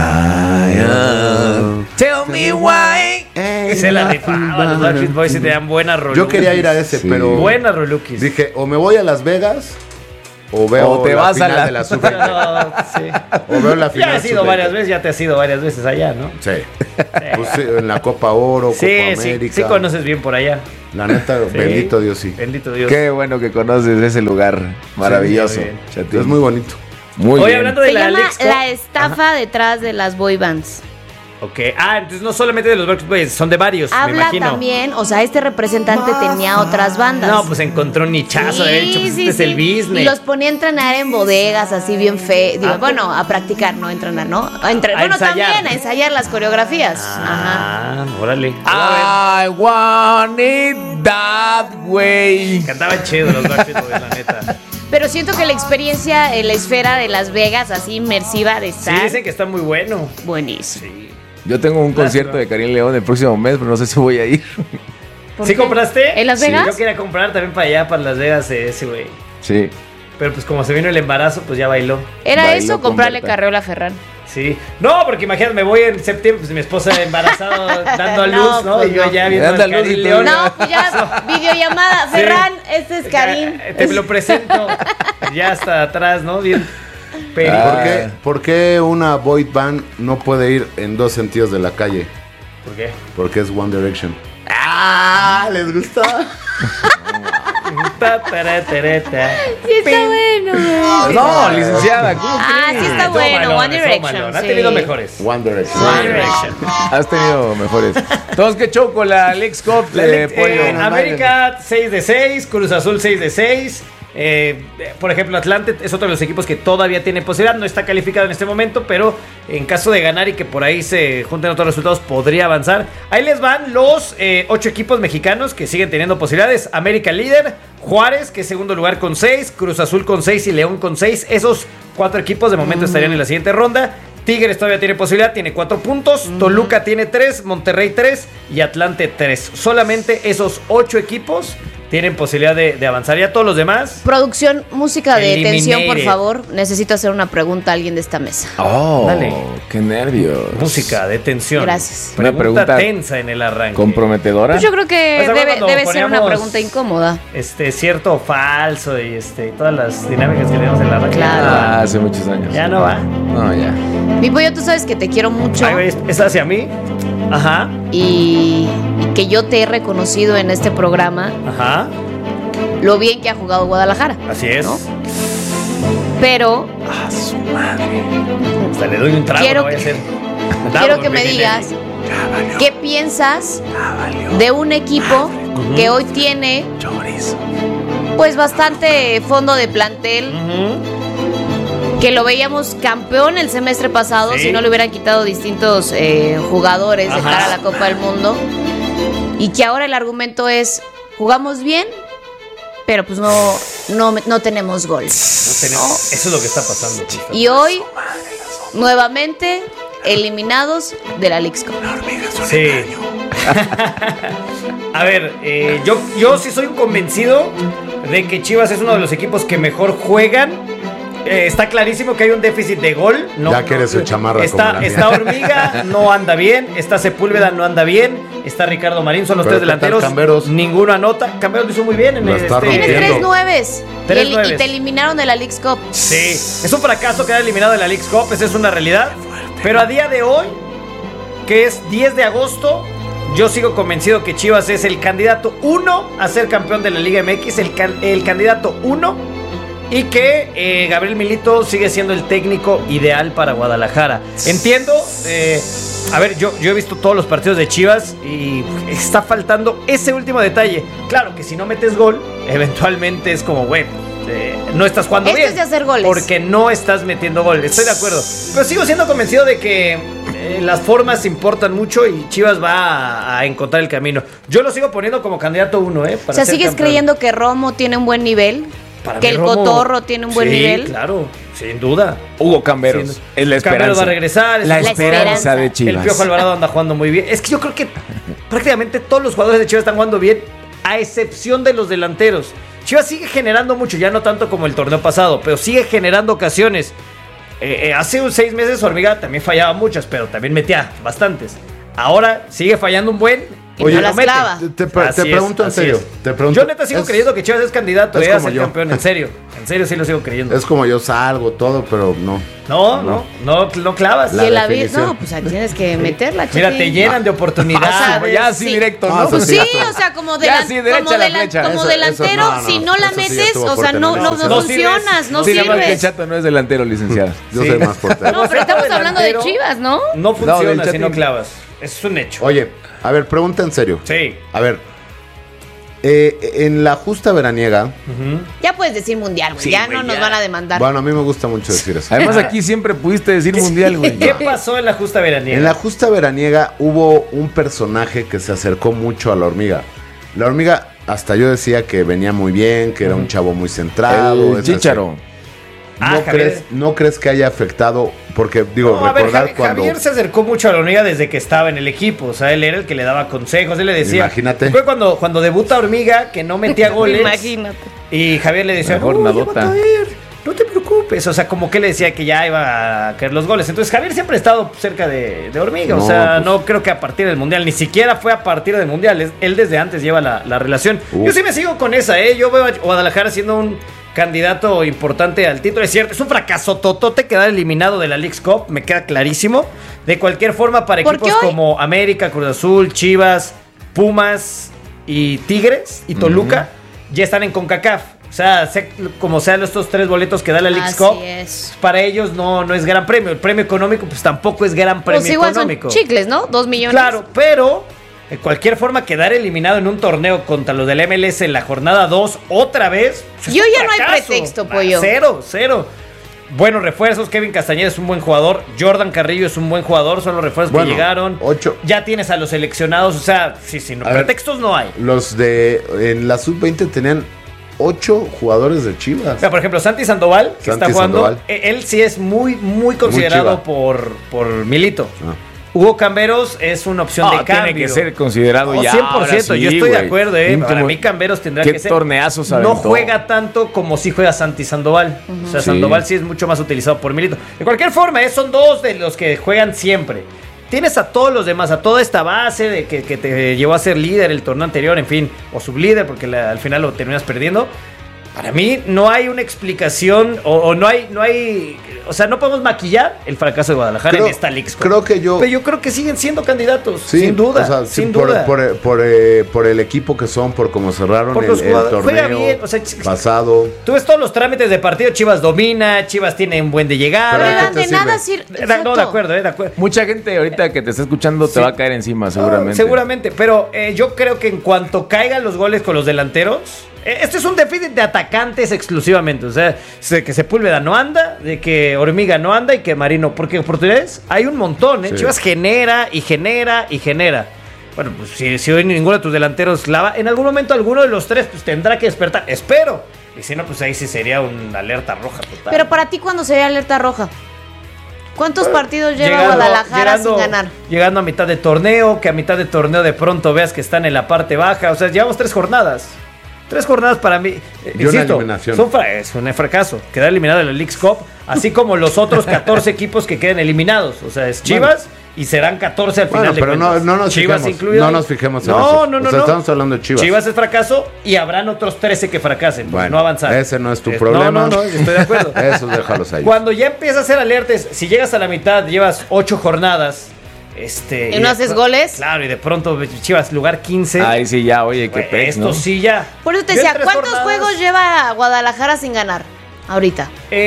Tell me why. Se la rifaba. Los Backstreet Boys se tenían buenas rolukis. Yo quería ir a ese, sí. pero... Buenas rolukis. Dije, o me voy a Las Vegas... O veo o te la vas final a la... de la Super. No, sí. O veo la final. Ya has ido varias veces, ya te has ido varias veces allá, ¿no? Sí. sí. Pues sí, en la Copa Oro, sí, Copa sí, América. Sí, conoces bien por allá. La neta, sí. bendito Dios, sí. Bendito Dios. Qué bueno que conoces ese lugar maravilloso. Sí, es muy bonito. Muy Hoy bien. hablando de Se la llama Lexco. La estafa Ajá. detrás de las boy bands. Ok, ah, entonces no solamente de los Backstreet Boys, son de varios, Habla me imagino. también, o sea, este representante tenía otras bandas. No, pues encontró un nichazo, sí, de hecho, pues sí, este sí. es el business. Y los ponía a entrenar en bodegas, así bien fe. Digo, Ah, bueno, a practicar, no a entrenar, ¿no? A entre... A bueno, ensayar. también a ensayar las coreografías. Ah, Ajá. órale. I want it that way. Cantaban chido los Backstreet Boys, la neta. Pero siento que la experiencia en la esfera de Las Vegas, así inmersiva de estar. Sí, dicen que está muy bueno. Buenísimo. Sí. Yo tengo un concierto de Karim León el próximo mes, pero no sé si voy a ir. ¿Sí qué? compraste? ¿En Las Sí. Vegas? Yo quería comprar también para allá, para Las Vegas, ese güey. Sí. Pero pues como se vino el embarazo, pues ya bailó. ¿Era Bailó eso o con comprarle Berta. carreola a Ferran? Sí. No, porque imagínate, me voy en septiembre, pues mi esposa embarazada dando a luz, No, ¿no? pues y yo no. ya viendo Dando a a luz Karim y tú- León. No, pues ya, videollamada. Sí. Ferran, este es Karim. Te lo presento. Ya hasta atrás, ¿no? Bien. Pero, Ah. ¿Por qué, ¿Por qué una boy band no puede ir en dos sentidos de la calle? ¿Por qué? Porque es One Direction. ¡Ah! ¿Les gusta? Ta, tara, tara, ta. Sí, está bueno, güey. No, licenciada, ¿cómo Ah, crees? sí está Estuvo bueno. malón, One estuvo Direction. malón. Ha sí. tenido mejores. One Direction. One Direction. Has tenido mejores. Todos que show con la Lex Cup La de Lex- pollo. eh, América seis de seis, Cruz Azul seis de seis. Eh, por ejemplo, Atlante es otro de los equipos que todavía tiene posibilidad. No está calificado en este momento, pero en caso de ganar y que por ahí se junten otros resultados, podría avanzar. Ahí les van los eh, ocho equipos mexicanos que siguen teniendo posibilidades. América líder, Juárez, que es segundo lugar con seis, Cruz Azul con seis y León con seis. Esos cuatro equipos de momento estarían en la siguiente ronda. Tigres todavía tiene posibilidad, tiene cuatro puntos. Toluca tiene tres, Monterrey tres y Atlante tres. Solamente esos ocho equipos tienen posibilidad de, de avanzar. Ya todos los demás. Producción, música de Eliminated. tensión, por favor. Necesito hacer una pregunta a alguien de esta mesa. Oh, Dale. qué nervios. Música de tensión. Gracias. Una Pregunta, pregunta tensa en el arranque. ¿Comprometedora? Pues yo creo que Pues, ¿se acuerdan debe, cuando debe ser una poníamos- pregunta incómoda. Este, cierto o falso y este, y todas las dinámicas que tenemos en el arranque. Claro. Ah, hace muchos años. Ya no va. No, ya. Mi pollo, tú sabes que te quiero mucho Ay, güey, ¿es- ¿Es hacia mí? Ajá, y, y que yo te he reconocido en este programa ajá. lo bien que ha jugado Guadalajara. Así es. ¿No? Pero A su madre. Hasta le doy un trago, Quiero no vaya a que- ser. quiero Por que me mi digas Ya valió. qué piensas Ya valió. de un equipo que hoy tiene Chorizo. pues bastante fondo de plantel, Ujú. que lo veíamos campeón el semestre pasado, Sí. si no le hubieran quitado distintos eh, jugadores de Ajá. cara a la Copa del Mundo, y que ahora el argumento es, jugamos bien, pero pues no, no, no tenemos gol. No tenemos- Eso es lo que está pasando. Y hoy, nuevamente, eliminados de la Leagues Cup. Sí. A ver, eh, yo, yo sí soy un convencido de que Chivas es uno de los equipos que mejor juegan. Eh, está clarísimo que hay un déficit de gol. No, Ya quiere su chamarra Está, como la mía. está Hormiga, no anda bien. Está Sepúlveda, no anda bien. Está Ricardo Marín, son los Pero tres ¿qué tal delanteros. Camberos? Ninguno anota. Camberos lo hizo muy bien en Lo el está este- Tienes rompiendo. tres nueves. Tres y, el- y nueves. te eliminaron de la Leagues Cup. Sí, es un fracaso quedar eliminado de la Leagues Cup, esa es una realidad. Pero a día de hoy, que es diez de agosto, yo sigo convencido que Chivas es el candidato uno a ser campeón de la Liga M X, el, can- el candidato uno, y que eh, Gabriel Milito sigue siendo el técnico ideal para Guadalajara. Entiendo, eh, a ver, yo, yo he visto todos los partidos de Chivas y está faltando ese último detalle. Claro que si no metes gol, eventualmente es como, bueno, eh, no estás jugando Esto bien. es de hacer goles. Porque no estás metiendo gol, estoy de acuerdo. Pero sigo siendo convencido de que eh, las formas importan mucho y Chivas va a, a encontrar el camino. Yo lo sigo poniendo como candidato uno, ¿eh? O Para sea, ser ¿sigues campeón. creyendo que Romo tiene un buen nivel? Para que mí el Romo- Cotorro tiene un buen sí, nivel. claro, sin duda. Hugo Camberos. Sí, Es la Camberos esperanza. va a regresar. es La un- esperanza de El Chivas. Piojo Alvarado anda jugando muy bien. Es que yo creo que prácticamente todos los jugadores de Chivas están jugando bien, a excepción de los delanteros. Chivas sigue generando mucho, ya no tanto como el torneo pasado, pero sigue generando ocasiones. eh, eh, hace unos seis meses Hormiga también fallaba muchas, pero también metía bastantes. Ahora sigue fallando un buen y Oye, no no lo mete. te, te, te pregunto en serio. Te pregunto, yo neta sigo es, creyendo que Chivas es candidato es eh, a como ser yo. campeón, en serio. En serio sí lo sigo creyendo. Es como yo salgo todo, pero no. No, no, no, no clavas. La, la vi, no, pues ahí tienes que meterla, Mira, chiqui. te llenan de oportunidades. O sea, ya así sí. directo, ¿no? Ah, eso Sí, sí, o sea, como, Ya, delan- sí, derecha como, la delan- flecha. como Eso- delantero, eso no, no, si no la eso sí ya metes, estuvo o sea, fuerte, no, no, no, eso no sí. funcionas, no Sí, nada más que sirves. Chato no es delantero, licenciada. Yo Sí. soy más portero. No, pero estamos hablando de delantero, Chivas, ¿no? No funciona del si no Chatín. clavas. Eso es un hecho. Oye, a ver, pregunta en serio. Sí. A ver, eh, en la justa veraniega, Ya puedes decir mundial, güey. Sí, ya güey, no nos ya. van a demandar. bueno, a mí me gusta mucho decir eso. Además, aquí siempre pudiste decir mundial, güey. ¿Qué pasó en la justa veraniega? En la justa veraniega hubo un personaje que se acercó mucho a la hormiga. La hormiga, hasta yo decía que venía muy bien, que era un chavo muy centrado. El es así. Chícharo. Ah, ¿No, Javier. crees, ¿No crees que haya afectado? Porque, digo, No, a ver, recordar Javi- cuando... Javier se acercó mucho a la Hormiga desde que estaba en el equipo. O sea, él era el que le daba consejos. Él le decía. Imagínate. Fue cuando, cuando debuta Hormiga, que no metía goles. Imagínate. Y Javier le decía: Mejor no, ya nadota. va a caer, no te preocupes. O sea, como que le decía que ya iba a caer los goles. Entonces, Javier siempre ha estado cerca de, de Hormiga. No, o sea, pues- no creo que a partir del Mundial. Ni siquiera fue a partir del Mundial. Es- Él desde antes lleva la, la relación. Uf. Yo sí me sigo con esa, ¿eh? Yo veo a Guadalajara siendo un candidato importante al título. Es cierto, es un fracaso totote quedar eliminado de la Leagues Cup, me queda clarísimo. De cualquier forma, para ¿Por equipos qué hoy? como América, Cruz Azul, Chivas, Pumas y Tigres y Toluca ya están en CONCACAF. O sea, sé- como sean estos tres boletos que da la Leagues Así Cup, es. para ellos no, no es gran premio. El premio económico, pues tampoco es gran premio Pues igual económico. son chicles, ¿no? Dos millones. Claro, pero de cualquier forma quedar eliminado en un torneo contra los del M L S en la jornada dos otra vez. pues, es Yo un ya no hay fracaso. pretexto, Ah, pollo. Cero, cero. Buenos refuerzos, Kevin Castañeda es un buen jugador, Jordan Carrillo es un buen jugador, son los refuerzos Bueno, que llegaron. ocho. Ya tienes a los seleccionados, o sea, sí, sí, no, A ver. pretextos no hay. Los de... En la sub veinte tenían ocho jugadores de Chivas. O sea, por ejemplo, Santi Sandoval, que Santi está jugando, Sandoval. eh, él sí es muy, muy considerado chiva. por, por Milito. Ah. Hugo Camberos es una opción No, de cambio. tiene que ser considerado No, ya. cien por ciento, ahora sí, yo estoy de güey. acuerdo, eh. Íntimo. Para mí Camberos tendrá ¿Qué que ser. torneazos No aventó? juega tanto como si juega Santi Sandoval. O sea, Sí. Sandoval sí es mucho más utilizado por Milito. De cualquier forma, eh, son dos de los que juegan siempre. Tienes a todos los demás, a toda esta base de que, que te llevó a ser líder el torneo anterior, en fin, o sublíder, porque la- al final lo terminas perdiendo. Para mí no hay una explicación o, o no hay, no hay, o sea, no podemos maquillar el fracaso de Guadalajara Creo- en esta Leagues Cup. creo que yo- Pero yo creo que siguen siendo candidatos, Sí, sin duda, o sea, sí, sin por, duda. Por, por, eh, por el equipo que son, por cómo cerraron Por el, los el jugadores. Juega torneo bien, o sea, ch- pasado. Tú ves todos los trámites de partido, Chivas domina, Chivas tiene un buen de llegada. Pero ¿a qué Oigan, te de nada sirve? sirve. Eh, No, de acuerdo, eh, de acuerdo. Mucha gente ahorita que te está escuchando te Sí. va a caer encima, seguramente. No, seguramente, pero eh, yo creo que en cuanto caigan los goles con los delanteros, eh, este es un déficit de atacantes exclusivamente. O sea, de que Sepúlveda no anda, de que Hormiga no anda y que Marino, porque oportunidades hay un montón, ¿eh? Sí. Chivas genera y genera y genera. Bueno, pues si, si hoy ninguno de tus delanteros lava, en algún momento alguno de los tres pues, tendrá que despertar. Espero. Y si no, pues ahí sí sería una alerta roja total. Pero para ti, ¿cuándo sería alerta roja? ¿Cuántos partidos lleva Llegando- Guadalajara llegando- sin ganar? Llegando a mitad de torneo, que a mitad de torneo de pronto veas que están en la parte baja. O sea, llevamos tres jornadas. Tres jornadas para mí. eh, Y una eliminación. son fra- es un fracaso. Quedar eliminado de la Leagues Cup, así como los otros catorce equipos que queden eliminados. O sea, es Chivas y serán catorce al Bueno, final de pero no, cuentas. no nos Chivas fijemos. incluido No ahí. nos fijemos en No, eso. no, no, O sea, no. estamos hablando de Chivas. Chivas es fracaso y habrán otros trece que fracasen. Porque Bueno, no avanzar. ese no es tu Eh, problema. No, no, no, yo estoy de acuerdo. Eso déjalos ahí. Cuando ya empieza a hacer alertas, si llegas a la mitad, llevas ocho jornadas. Este, ¿Y no de haces pro- goles? Claro, y de pronto Chivas lugar quince. Ahí sí, ya, oye, qué Güey, pez, esto ¿no? sí ya. Por eso te Yo en decía, tres ¿cuántos jornadas- juegos lleva Guadalajara sin ganar ahorita?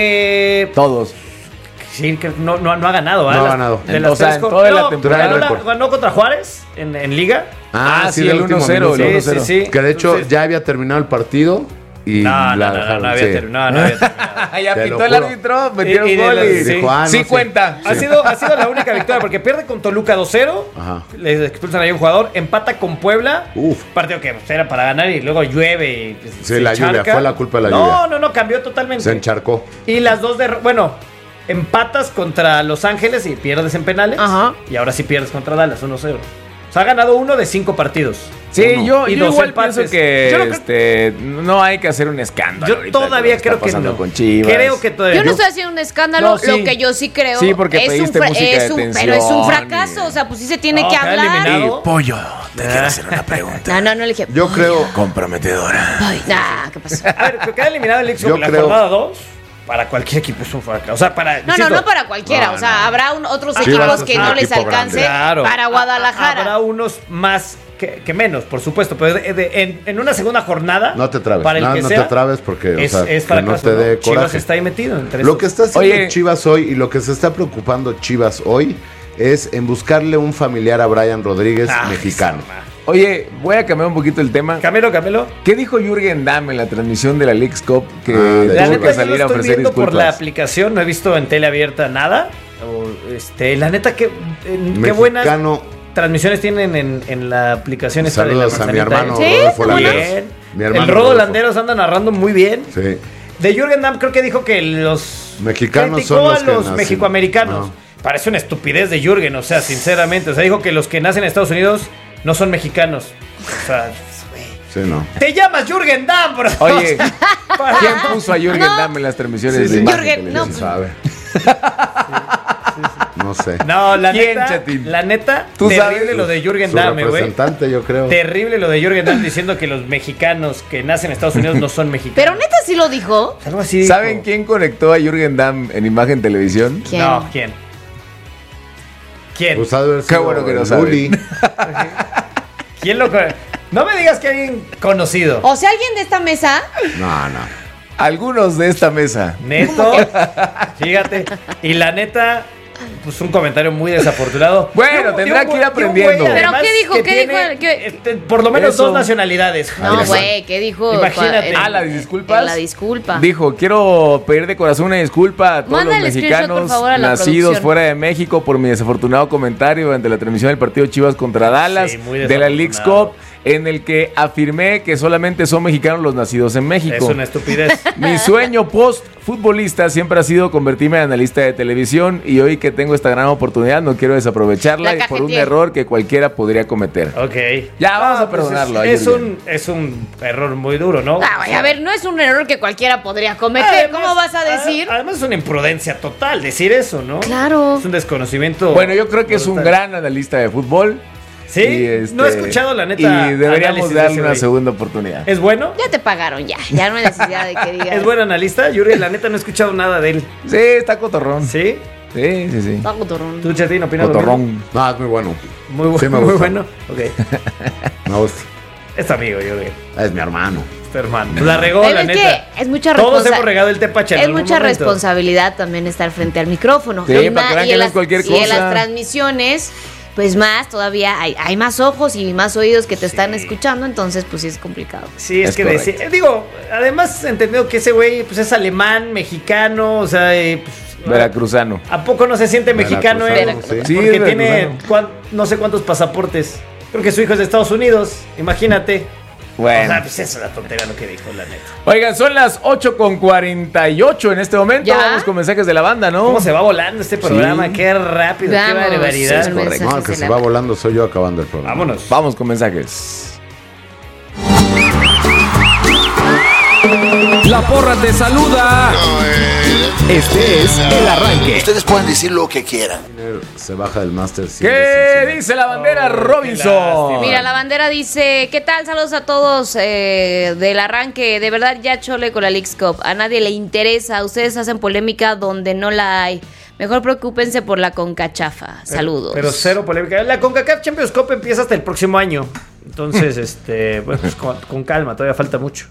Eh, Todos. sí, que no, no, no ha ganado. ¿ah? No ha Las- ganado. De En- las o sea, tres en jor- toda la no, temporada. ganó, la- récord. ganó contra Juárez en, en Liga. Ah, Ah, sí, sí, del el último uno cero, minuto. el uno Sí, cero. sí, sí. Que de hecho Entonces- ya había terminado el partido y No, la no, no, no, dejaron. no había sí. terminado, no había terminado. ya Te pintó lo el juro. árbitro, metieron Y- y de gol la- y... sí. Dijo, ah, no, sí sí. cuenta. Ha sido, ha sido la única victoria porque pierde con Toluca dos cero. Ajá. Le expulsan ahí un jugador. Empata con Puebla. Uf. Partido que pues, era para ganar y luego llueve. Y, pues, Sí, se la lluvia, encharca. fue la culpa de la no, lluvia. No, no, no, cambió totalmente. Se encharcó. Y las dos de. Bueno, empatas contra Los Ángeles y pierdes en penales. Ajá. Y ahora sí pierdes contra Dallas uno cero. O sea, ha ganado uno de cinco partidos. Sí, uno. yo, y yo dos igual empates. pienso que Yo no, creo, este, no hay que hacer un escándalo. yo todavía creo que no. Con Chivas. Creo que todavía Yo no estoy haciendo un escándalo, No, sí. lo que yo sí creo Sí, porque es un, pediste fra- música es de un tensión pero es un fracaso, y- o sea, pues sí se tiene No, que queda hablar. eliminado. Pollo, te quiero hacer una pregunta. No, no, no le dije. Yo creo. Comprometedora. Ay, nah, ¿qué pasó? A ver, pero queda eliminado el League Yo Cup la creo- jornada dos. Para cualquier equipo es un fracaso. O sea, para. No, insisto, no, no para cualquiera. No, o sea, no. habrá un- otros Chivas equipos es que un no les equipo alcance grande. Claro. para Guadalajara. Habrá unos más que, que menos, por supuesto. Pero de- de- en, en una segunda jornada. No te trabes. Para el no, que no sea, te trabes porque o es, sea, es que fracaso, no te dé ¿no? Chivas coraje. está ahí metido entre Lo esos. que está haciendo Oye. Chivas hoy y lo que se está preocupando Chivas hoy es en buscarle un familiar a Brian Rodríguez, Ah, mexicano. esa ma- Oye, voy a cambiar un poquito el tema. Camelo, Camelo. ¿Qué dijo Jürgen Damm en la transmisión de la Leagues Cup? Que Ah, de La tuvo neta, que yo salir lo a estoy ofrecer viendo por la disculpas. aplicación. No he visto en tele abierta nada. O, este, la neta, qué, en- qué buenas Mexicano. transmisiones tienen en, en la aplicación esta de la Saludos a mi manzanita, hermano ¿eh? Sí, Rodolfo ¿cómo no? Landeros. Bien. Mi hermano El Rodo Rodolfo. Landeros anda narrando muy bien. Sí. De Jürgen Damm creo que dijo que los Mexicanos criticó son los a que los nacen. mexicoamericanos. No. Parece una estupidez de Jürgen, o sea, sinceramente. O sea, dijo que los que nacen en Estados Unidos no son mexicanos. O sea, güey. Sí, no. Te llamas Jürgen Damm, bro. Oye, Para- ¿quién puso a Jürgen No. Damm en las transmisiones Sí, de sí. imagen Jürgen, televisión? no. Sabe. No sé. No, la ¿Quién, neta, Chatín? la neta, ¿Tú terrible sabes? lo de Jürgen Su Damm, güey. representante, yo creo. Terrible lo de Jürgen Damm diciendo que los mexicanos que nacen en Estados Unidos no son mexicanos. Pero neta sí lo dijo. Algo así dijo. ¿Saben quién conectó a Jürgen Damm en imagen televisión? ¿Quién? No, ¿quién? ¿Quién? Pues ha de haber Qué sido bueno que no el saben. Bully. ¿Quién lo con- No me digas que alguien conocido. O sea, alguien de esta mesa. No, no. Algunos de esta mesa. Neto. Fíjate. Y la neta, pues un comentario muy desafortunado. Bueno, De un- tendrá de un que ir güey- aprendiendo. de un güey, ¿Pero además, qué dijo? que ¿Qué tiene, dijo? ¿Qué- este, por lo menos Eso. dos nacionalidades. No, Ahí güey, ¿qué dijo? Imagínate. En- Ah, las disculpas. en la disculpa. Dijo, quiero pedir de corazón una disculpa a todos Manda los el screenshot, mexicanos por favor, a la nacidos producción. fuera de México por mi desafortunado comentario durante la transmisión del partido Chivas contra Dallas Sí, muy de la Leagues desafortunado. Cup, en el que afirmé que solamente son mexicanos los nacidos en México. Es una estupidez. Mi sueño post futbolista siempre ha sido convertirme en analista de televisión y hoy que tengo esta gran oportunidad no quiero desaprovecharla La por un cajeteé. error que cualquiera podría cometer. Ok. Ya, vamos a pues perdonarlo a Es, es Jürgen. un, es un error muy duro, ¿no? Ah, güey, a ver, no es un error que cualquiera podría cometer. Además- ¿Cómo vas a decir? Además es una imprudencia total decir eso, ¿no? Claro. Es un desconocimiento. Bueno, yo creo que es un brutal. gran analista de fútbol. Sí, Y, este, no he escuchado la neta. Y deberíamos análisis de darle ese una güey. segunda oportunidad. ¿Es bueno? Ya te pagaron, ya. Ya no hay necesidad de que digas. ¿Es buen analista? Yuri, la neta no he escuchado nada de él. Sí, está cotorrón. ¿Sí? Sí, sí, sí. Está cotorrón. ¿Tú, Chatín, opinas lo mismo? Cotorrón. No, es muy bueno. Muy, bu- Sí, me muy gusta. bueno. Ok. Me gusta. Es amigo, Yuri. Es mi hermano. Es tu hermano. Pues la regó, Pero la es neta. que es mucha Todos responsa- hemos regado el tepache en Es algún mucha momento. responsabilidad también estar frente al micrófono. Sí, Y para que ma- vean y que en no es las- cualquier Y en cosa. las transmisiones, pues más todavía hay, hay más ojos y más oídos que te están escuchando, entonces pues sí es complicado. Sí, es, Es que correcto. decir, eh, digo, además entendido que ese güey pues es alemán, mexicano, o sea, eh, pues, Veracruzano. ¿a poco no se siente mexicano él? Veracruzano, sí. Sí, Porque es tiene veracruzano. cuan- no sé cuántos pasaportes. Creo que su hijo es de Estados Unidos, imagínate. Bueno. O sea, pues eso es la tontería lo que dijo, la neta. Oigan, son las ocho con cuarenta y ocho en este momento. ¿Ya? Vamos con mensajes de la banda, ¿no? ¿Cómo se va volando este programa? Sí. Qué rápido, Vamos, qué barbaridad. es correcto. No, el que se va volando soy yo acabando el programa. Vámonos. Vamos con mensajes. La porra te saluda. Este es el arranque. Ustedes pueden decir lo que quieran. Se baja del máster. ¿Qué dice la bandera Robinson? Mira, la bandera dice, ¿qué tal? Saludos a todos eh, del arranque. De verdad, ya chole con la Leagues Cup. A nadie le interesa. Ustedes hacen polémica donde no la hay. Mejor preocúpense por la concachafa. Saludos. Pero cero polémica. La CONCACAF Champions Cup empieza hasta el próximo año. Entonces, este, bueno, pues con, con calma, todavía falta mucho.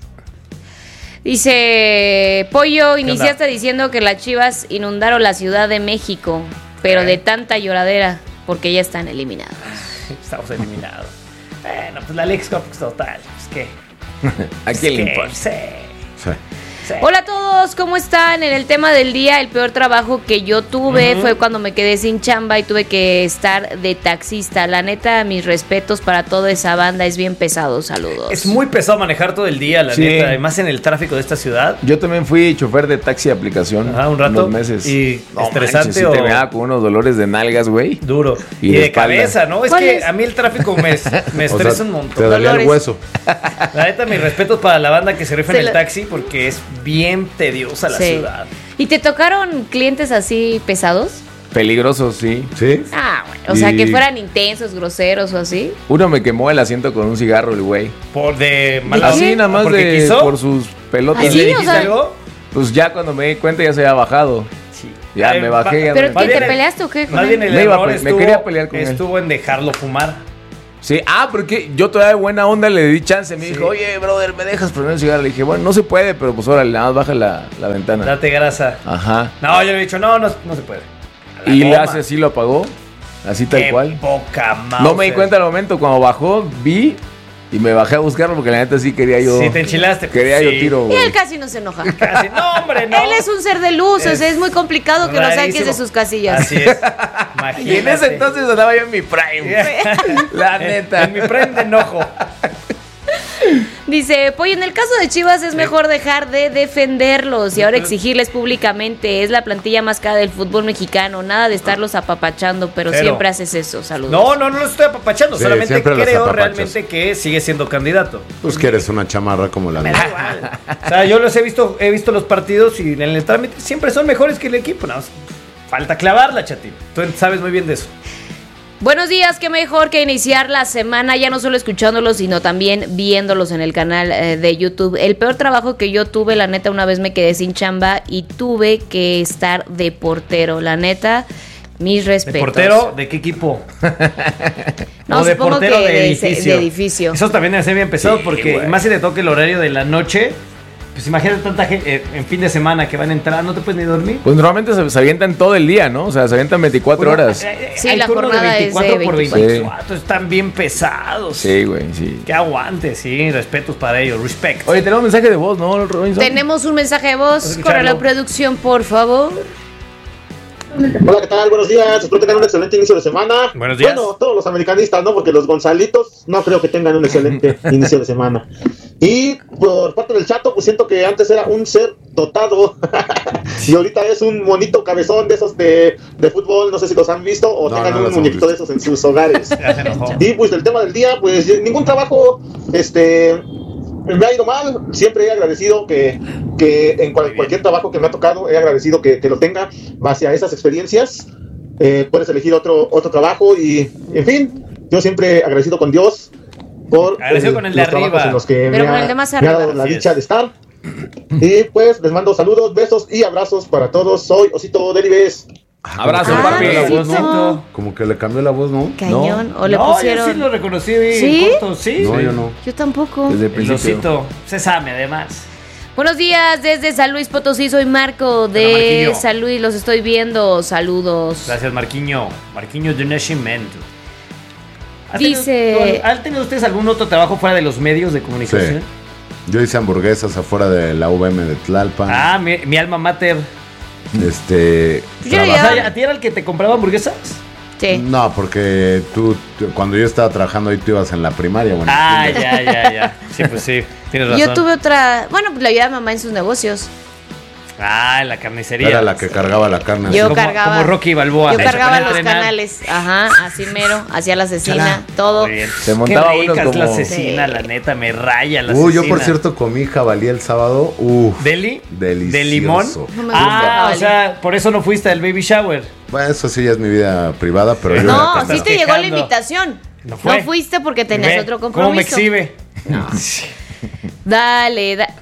Dice, Pollo, onda? iniciaste diciendo que las Chivas inundaron la Ciudad de México, pero Eh. de tanta lloradera, porque ya están eliminados. Estamos eliminados. Bueno, pues la Leagues Cup, pues, total. Pues qué. ¿A quién le ¿Qué? importa? Sí. Sí. Sí. Hola a todos, ¿cómo están? En el tema del día, el peor trabajo que yo tuve uh-huh. fue cuando me quedé sin chamba y tuve que estar de taxista. La neta, mis respetos para toda esa banda, es bien pesado, saludos. Es muy pesado manejar todo el día, la sí. neta, además en el tráfico de esta ciudad. Yo también fui chofer de taxi de aplicación. Ah, un rato. Unos meses. Y no, estresante manches, o... sí te me daba con unos dolores de nalgas, güey. Duro. Y, y de, de cabeza, ¿no? Es que es? a mí el tráfico me, me estresa o sea, un montón. Te dolía el hueso. La neta, mis respetos para la banda que se rifa en el la... taxi porque es bien tediosa la sí. ciudad. ¿Y te tocaron clientes así pesados? Peligrosos, sí. ¿Sí? Ah, bueno. O y... sea, que fueran intensos, groseros o así. Uno me quemó el asiento con un cigarro, el güey. ¿Por de mala? Así, nada más de... Quiso? Por sus pelotas. ¿Ah, sí? ¿Le dijiste o sea... algo? Pues ya cuando me di cuenta ya se había bajado. Sí. Ya eh, me bajé. Ya ¿Pero no... qué, te peleaste o qué? Más bien el me, error iba, estuvo, me quería pelear con estuvo él. en dejarlo fumar. Sí, ah, porque yo todavía de buena onda le di chance. Me sí. dijo, oye, brother, ¿me dejas prender un cigarro? Le dije, bueno, no se puede, pero pues órale, nada más baja la, la ventana. Date grasa. Ajá. No, yo le he dicho, no, no, no se puede. Y toma. Le hace así, lo apagó. Así tal Qué cual. Poca madre. No me di cuenta al momento. Cuando bajó, vi y me bajé a buscarlo porque la neta sí quería yo. Sí, te enchilaste. Quería sí. yo tiro. Y él casi no se enoja. Casi. No, hombre, no. Él es un ser de luz. Es, o sea, es muy complicado que rarísimo. Lo saques de sus casillas. Así es. Imagínate. Y en ese entonces andaba yo en mi prime. La neta. En, en mi prime de enojo. Dice, Pollo, en el caso de Chivas es sí. mejor dejar de defenderlos y ahora exigirles públicamente. Es la plantilla más cara del fútbol mexicano. Nada de estarlos apapachando, pero, pero siempre haces eso. Saludos. No, no, no los estoy apapachando. Sí, solamente creo realmente que sigue siendo candidato. Pues que eres una chamarra como la mía. O sea, yo los he visto, he visto los partidos y en el trámite siempre son mejores que el equipo. No, falta clavarla, chatín. Tú sabes muy bien de eso. Buenos días, qué mejor que iniciar la semana ya no solo escuchándolos, sino también viéndolos en el canal eh, de YouTube. El peor trabajo que yo tuve, la neta, una vez me quedé sin chamba y tuve que estar de portero, la neta, mis respetos. ¿De portero? ¿De qué equipo? No, o de supongo portero que de, de edificio. de edificio. Eso también debe ser bien pesado sí, porque güey. Más si te toca el horario de la noche. Pues imagínate tanta gente eh, en fin de semana que van a entrar, no te puedes ni dormir. Pues normalmente se, se avientan todo el día, ¿no? O sea, se avientan veinticuatro bueno, horas. Eh, sí, hay la jornada de veinticuatro es de por veinticuatro. veinticuatro, están bien pesados. Sí, güey, sí. Que aguante, sí, respetos para ellos, respect. Oye, tenemos un mensaje de voz, ¿no, Robinson? Tenemos un mensaje de voz, corre la producción, por favor. Hola, ¿qué tal? Buenos días, espero tengan un excelente inicio de semana. Buenos días. Bueno, todos los americanistas, ¿no? Porque los Gonzalitos no creo que tengan un excelente inicio de semana. Y por parte del Chato, pues siento que antes era un ser dotado y ahorita es un monito cabezón de esos de, de fútbol, no sé si los han visto o no, tengan no un muñequito de esos en sus hogares. Y pues el tema del día, pues ningún trabajo, este... me ha ido mal, siempre he agradecido que, que en cual, cualquier trabajo que me ha tocado, he agradecido que, que lo tenga base a esas experiencias. Eh, puedes elegir otro, otro trabajo y, en fin, yo siempre agradecido con Dios por agradecido el, con el de los arriba. trabajos en los que Pero me con ha, el de más me ha arriba. dado la Así dicha es. de estar. Y pues les mando saludos, besos y abrazos para todos. Soy Osito Delibes. Abrazo, Ah, papi. la voz, ¿no? Como que le cambió la voz, ¿no? Cañón, No. o le no, pusieron. yo sí lo reconocí ¿Sí? corto, sí. No, sí. yo no. Yo tampoco. Desde el El principio. osito, se sabe además. Buenos días, desde San Luis Potosí, soy Marco de Hola, Marquillo. San Luis, los estoy viendo, saludos. Gracias, Marquiño. Marquiño de Nacimiento. ¿Han Dice- tenido- ¿Han tenido ustedes algún otro trabajo fuera de los medios de comunicación? Sí. Yo hice hamburguesas afuera de la U V M de Tlalpan. Ah, mi, mi alma mater. Este. Yo traba- ya- O sea, ¿a ti era el que te compraba hamburguesas? Sí. No, porque tú, tú- cuando yo estaba trabajando ahí, tú ibas en la primaria. Bueno, Ah, ya, ya, ya. Sí, pues sí, tienes razón. Yo tuve otra, bueno, pues le ayudaba a mamá en sus negocios. Ah, en la carnicería. era la que cargaba la carne. Yo así. como, cargaba- como Rocky Balboa. Yo Se cargaba ponía a los entrenar. canales, ajá, así mero, hacía la asesina, Chala. todo. Muy bien. Se montaba Qué uno rica es como- la asesina, Sí. la neta, me raya la Uh, asesina. yo por cierto comí jabalí el sábado. Uf. ¿Deli? Delicioso. ¿De limón? No me gusta Ah, jabalí. o sea, por eso no fuiste al baby shower. Bueno, eso sí ya es mi vida privada, pero yo No, era sí estás te llegó la quejando. invitación. No fue. No fuiste porque tenías Ve, otro ¿Cómo me compromiso. exhibe? Dale, da-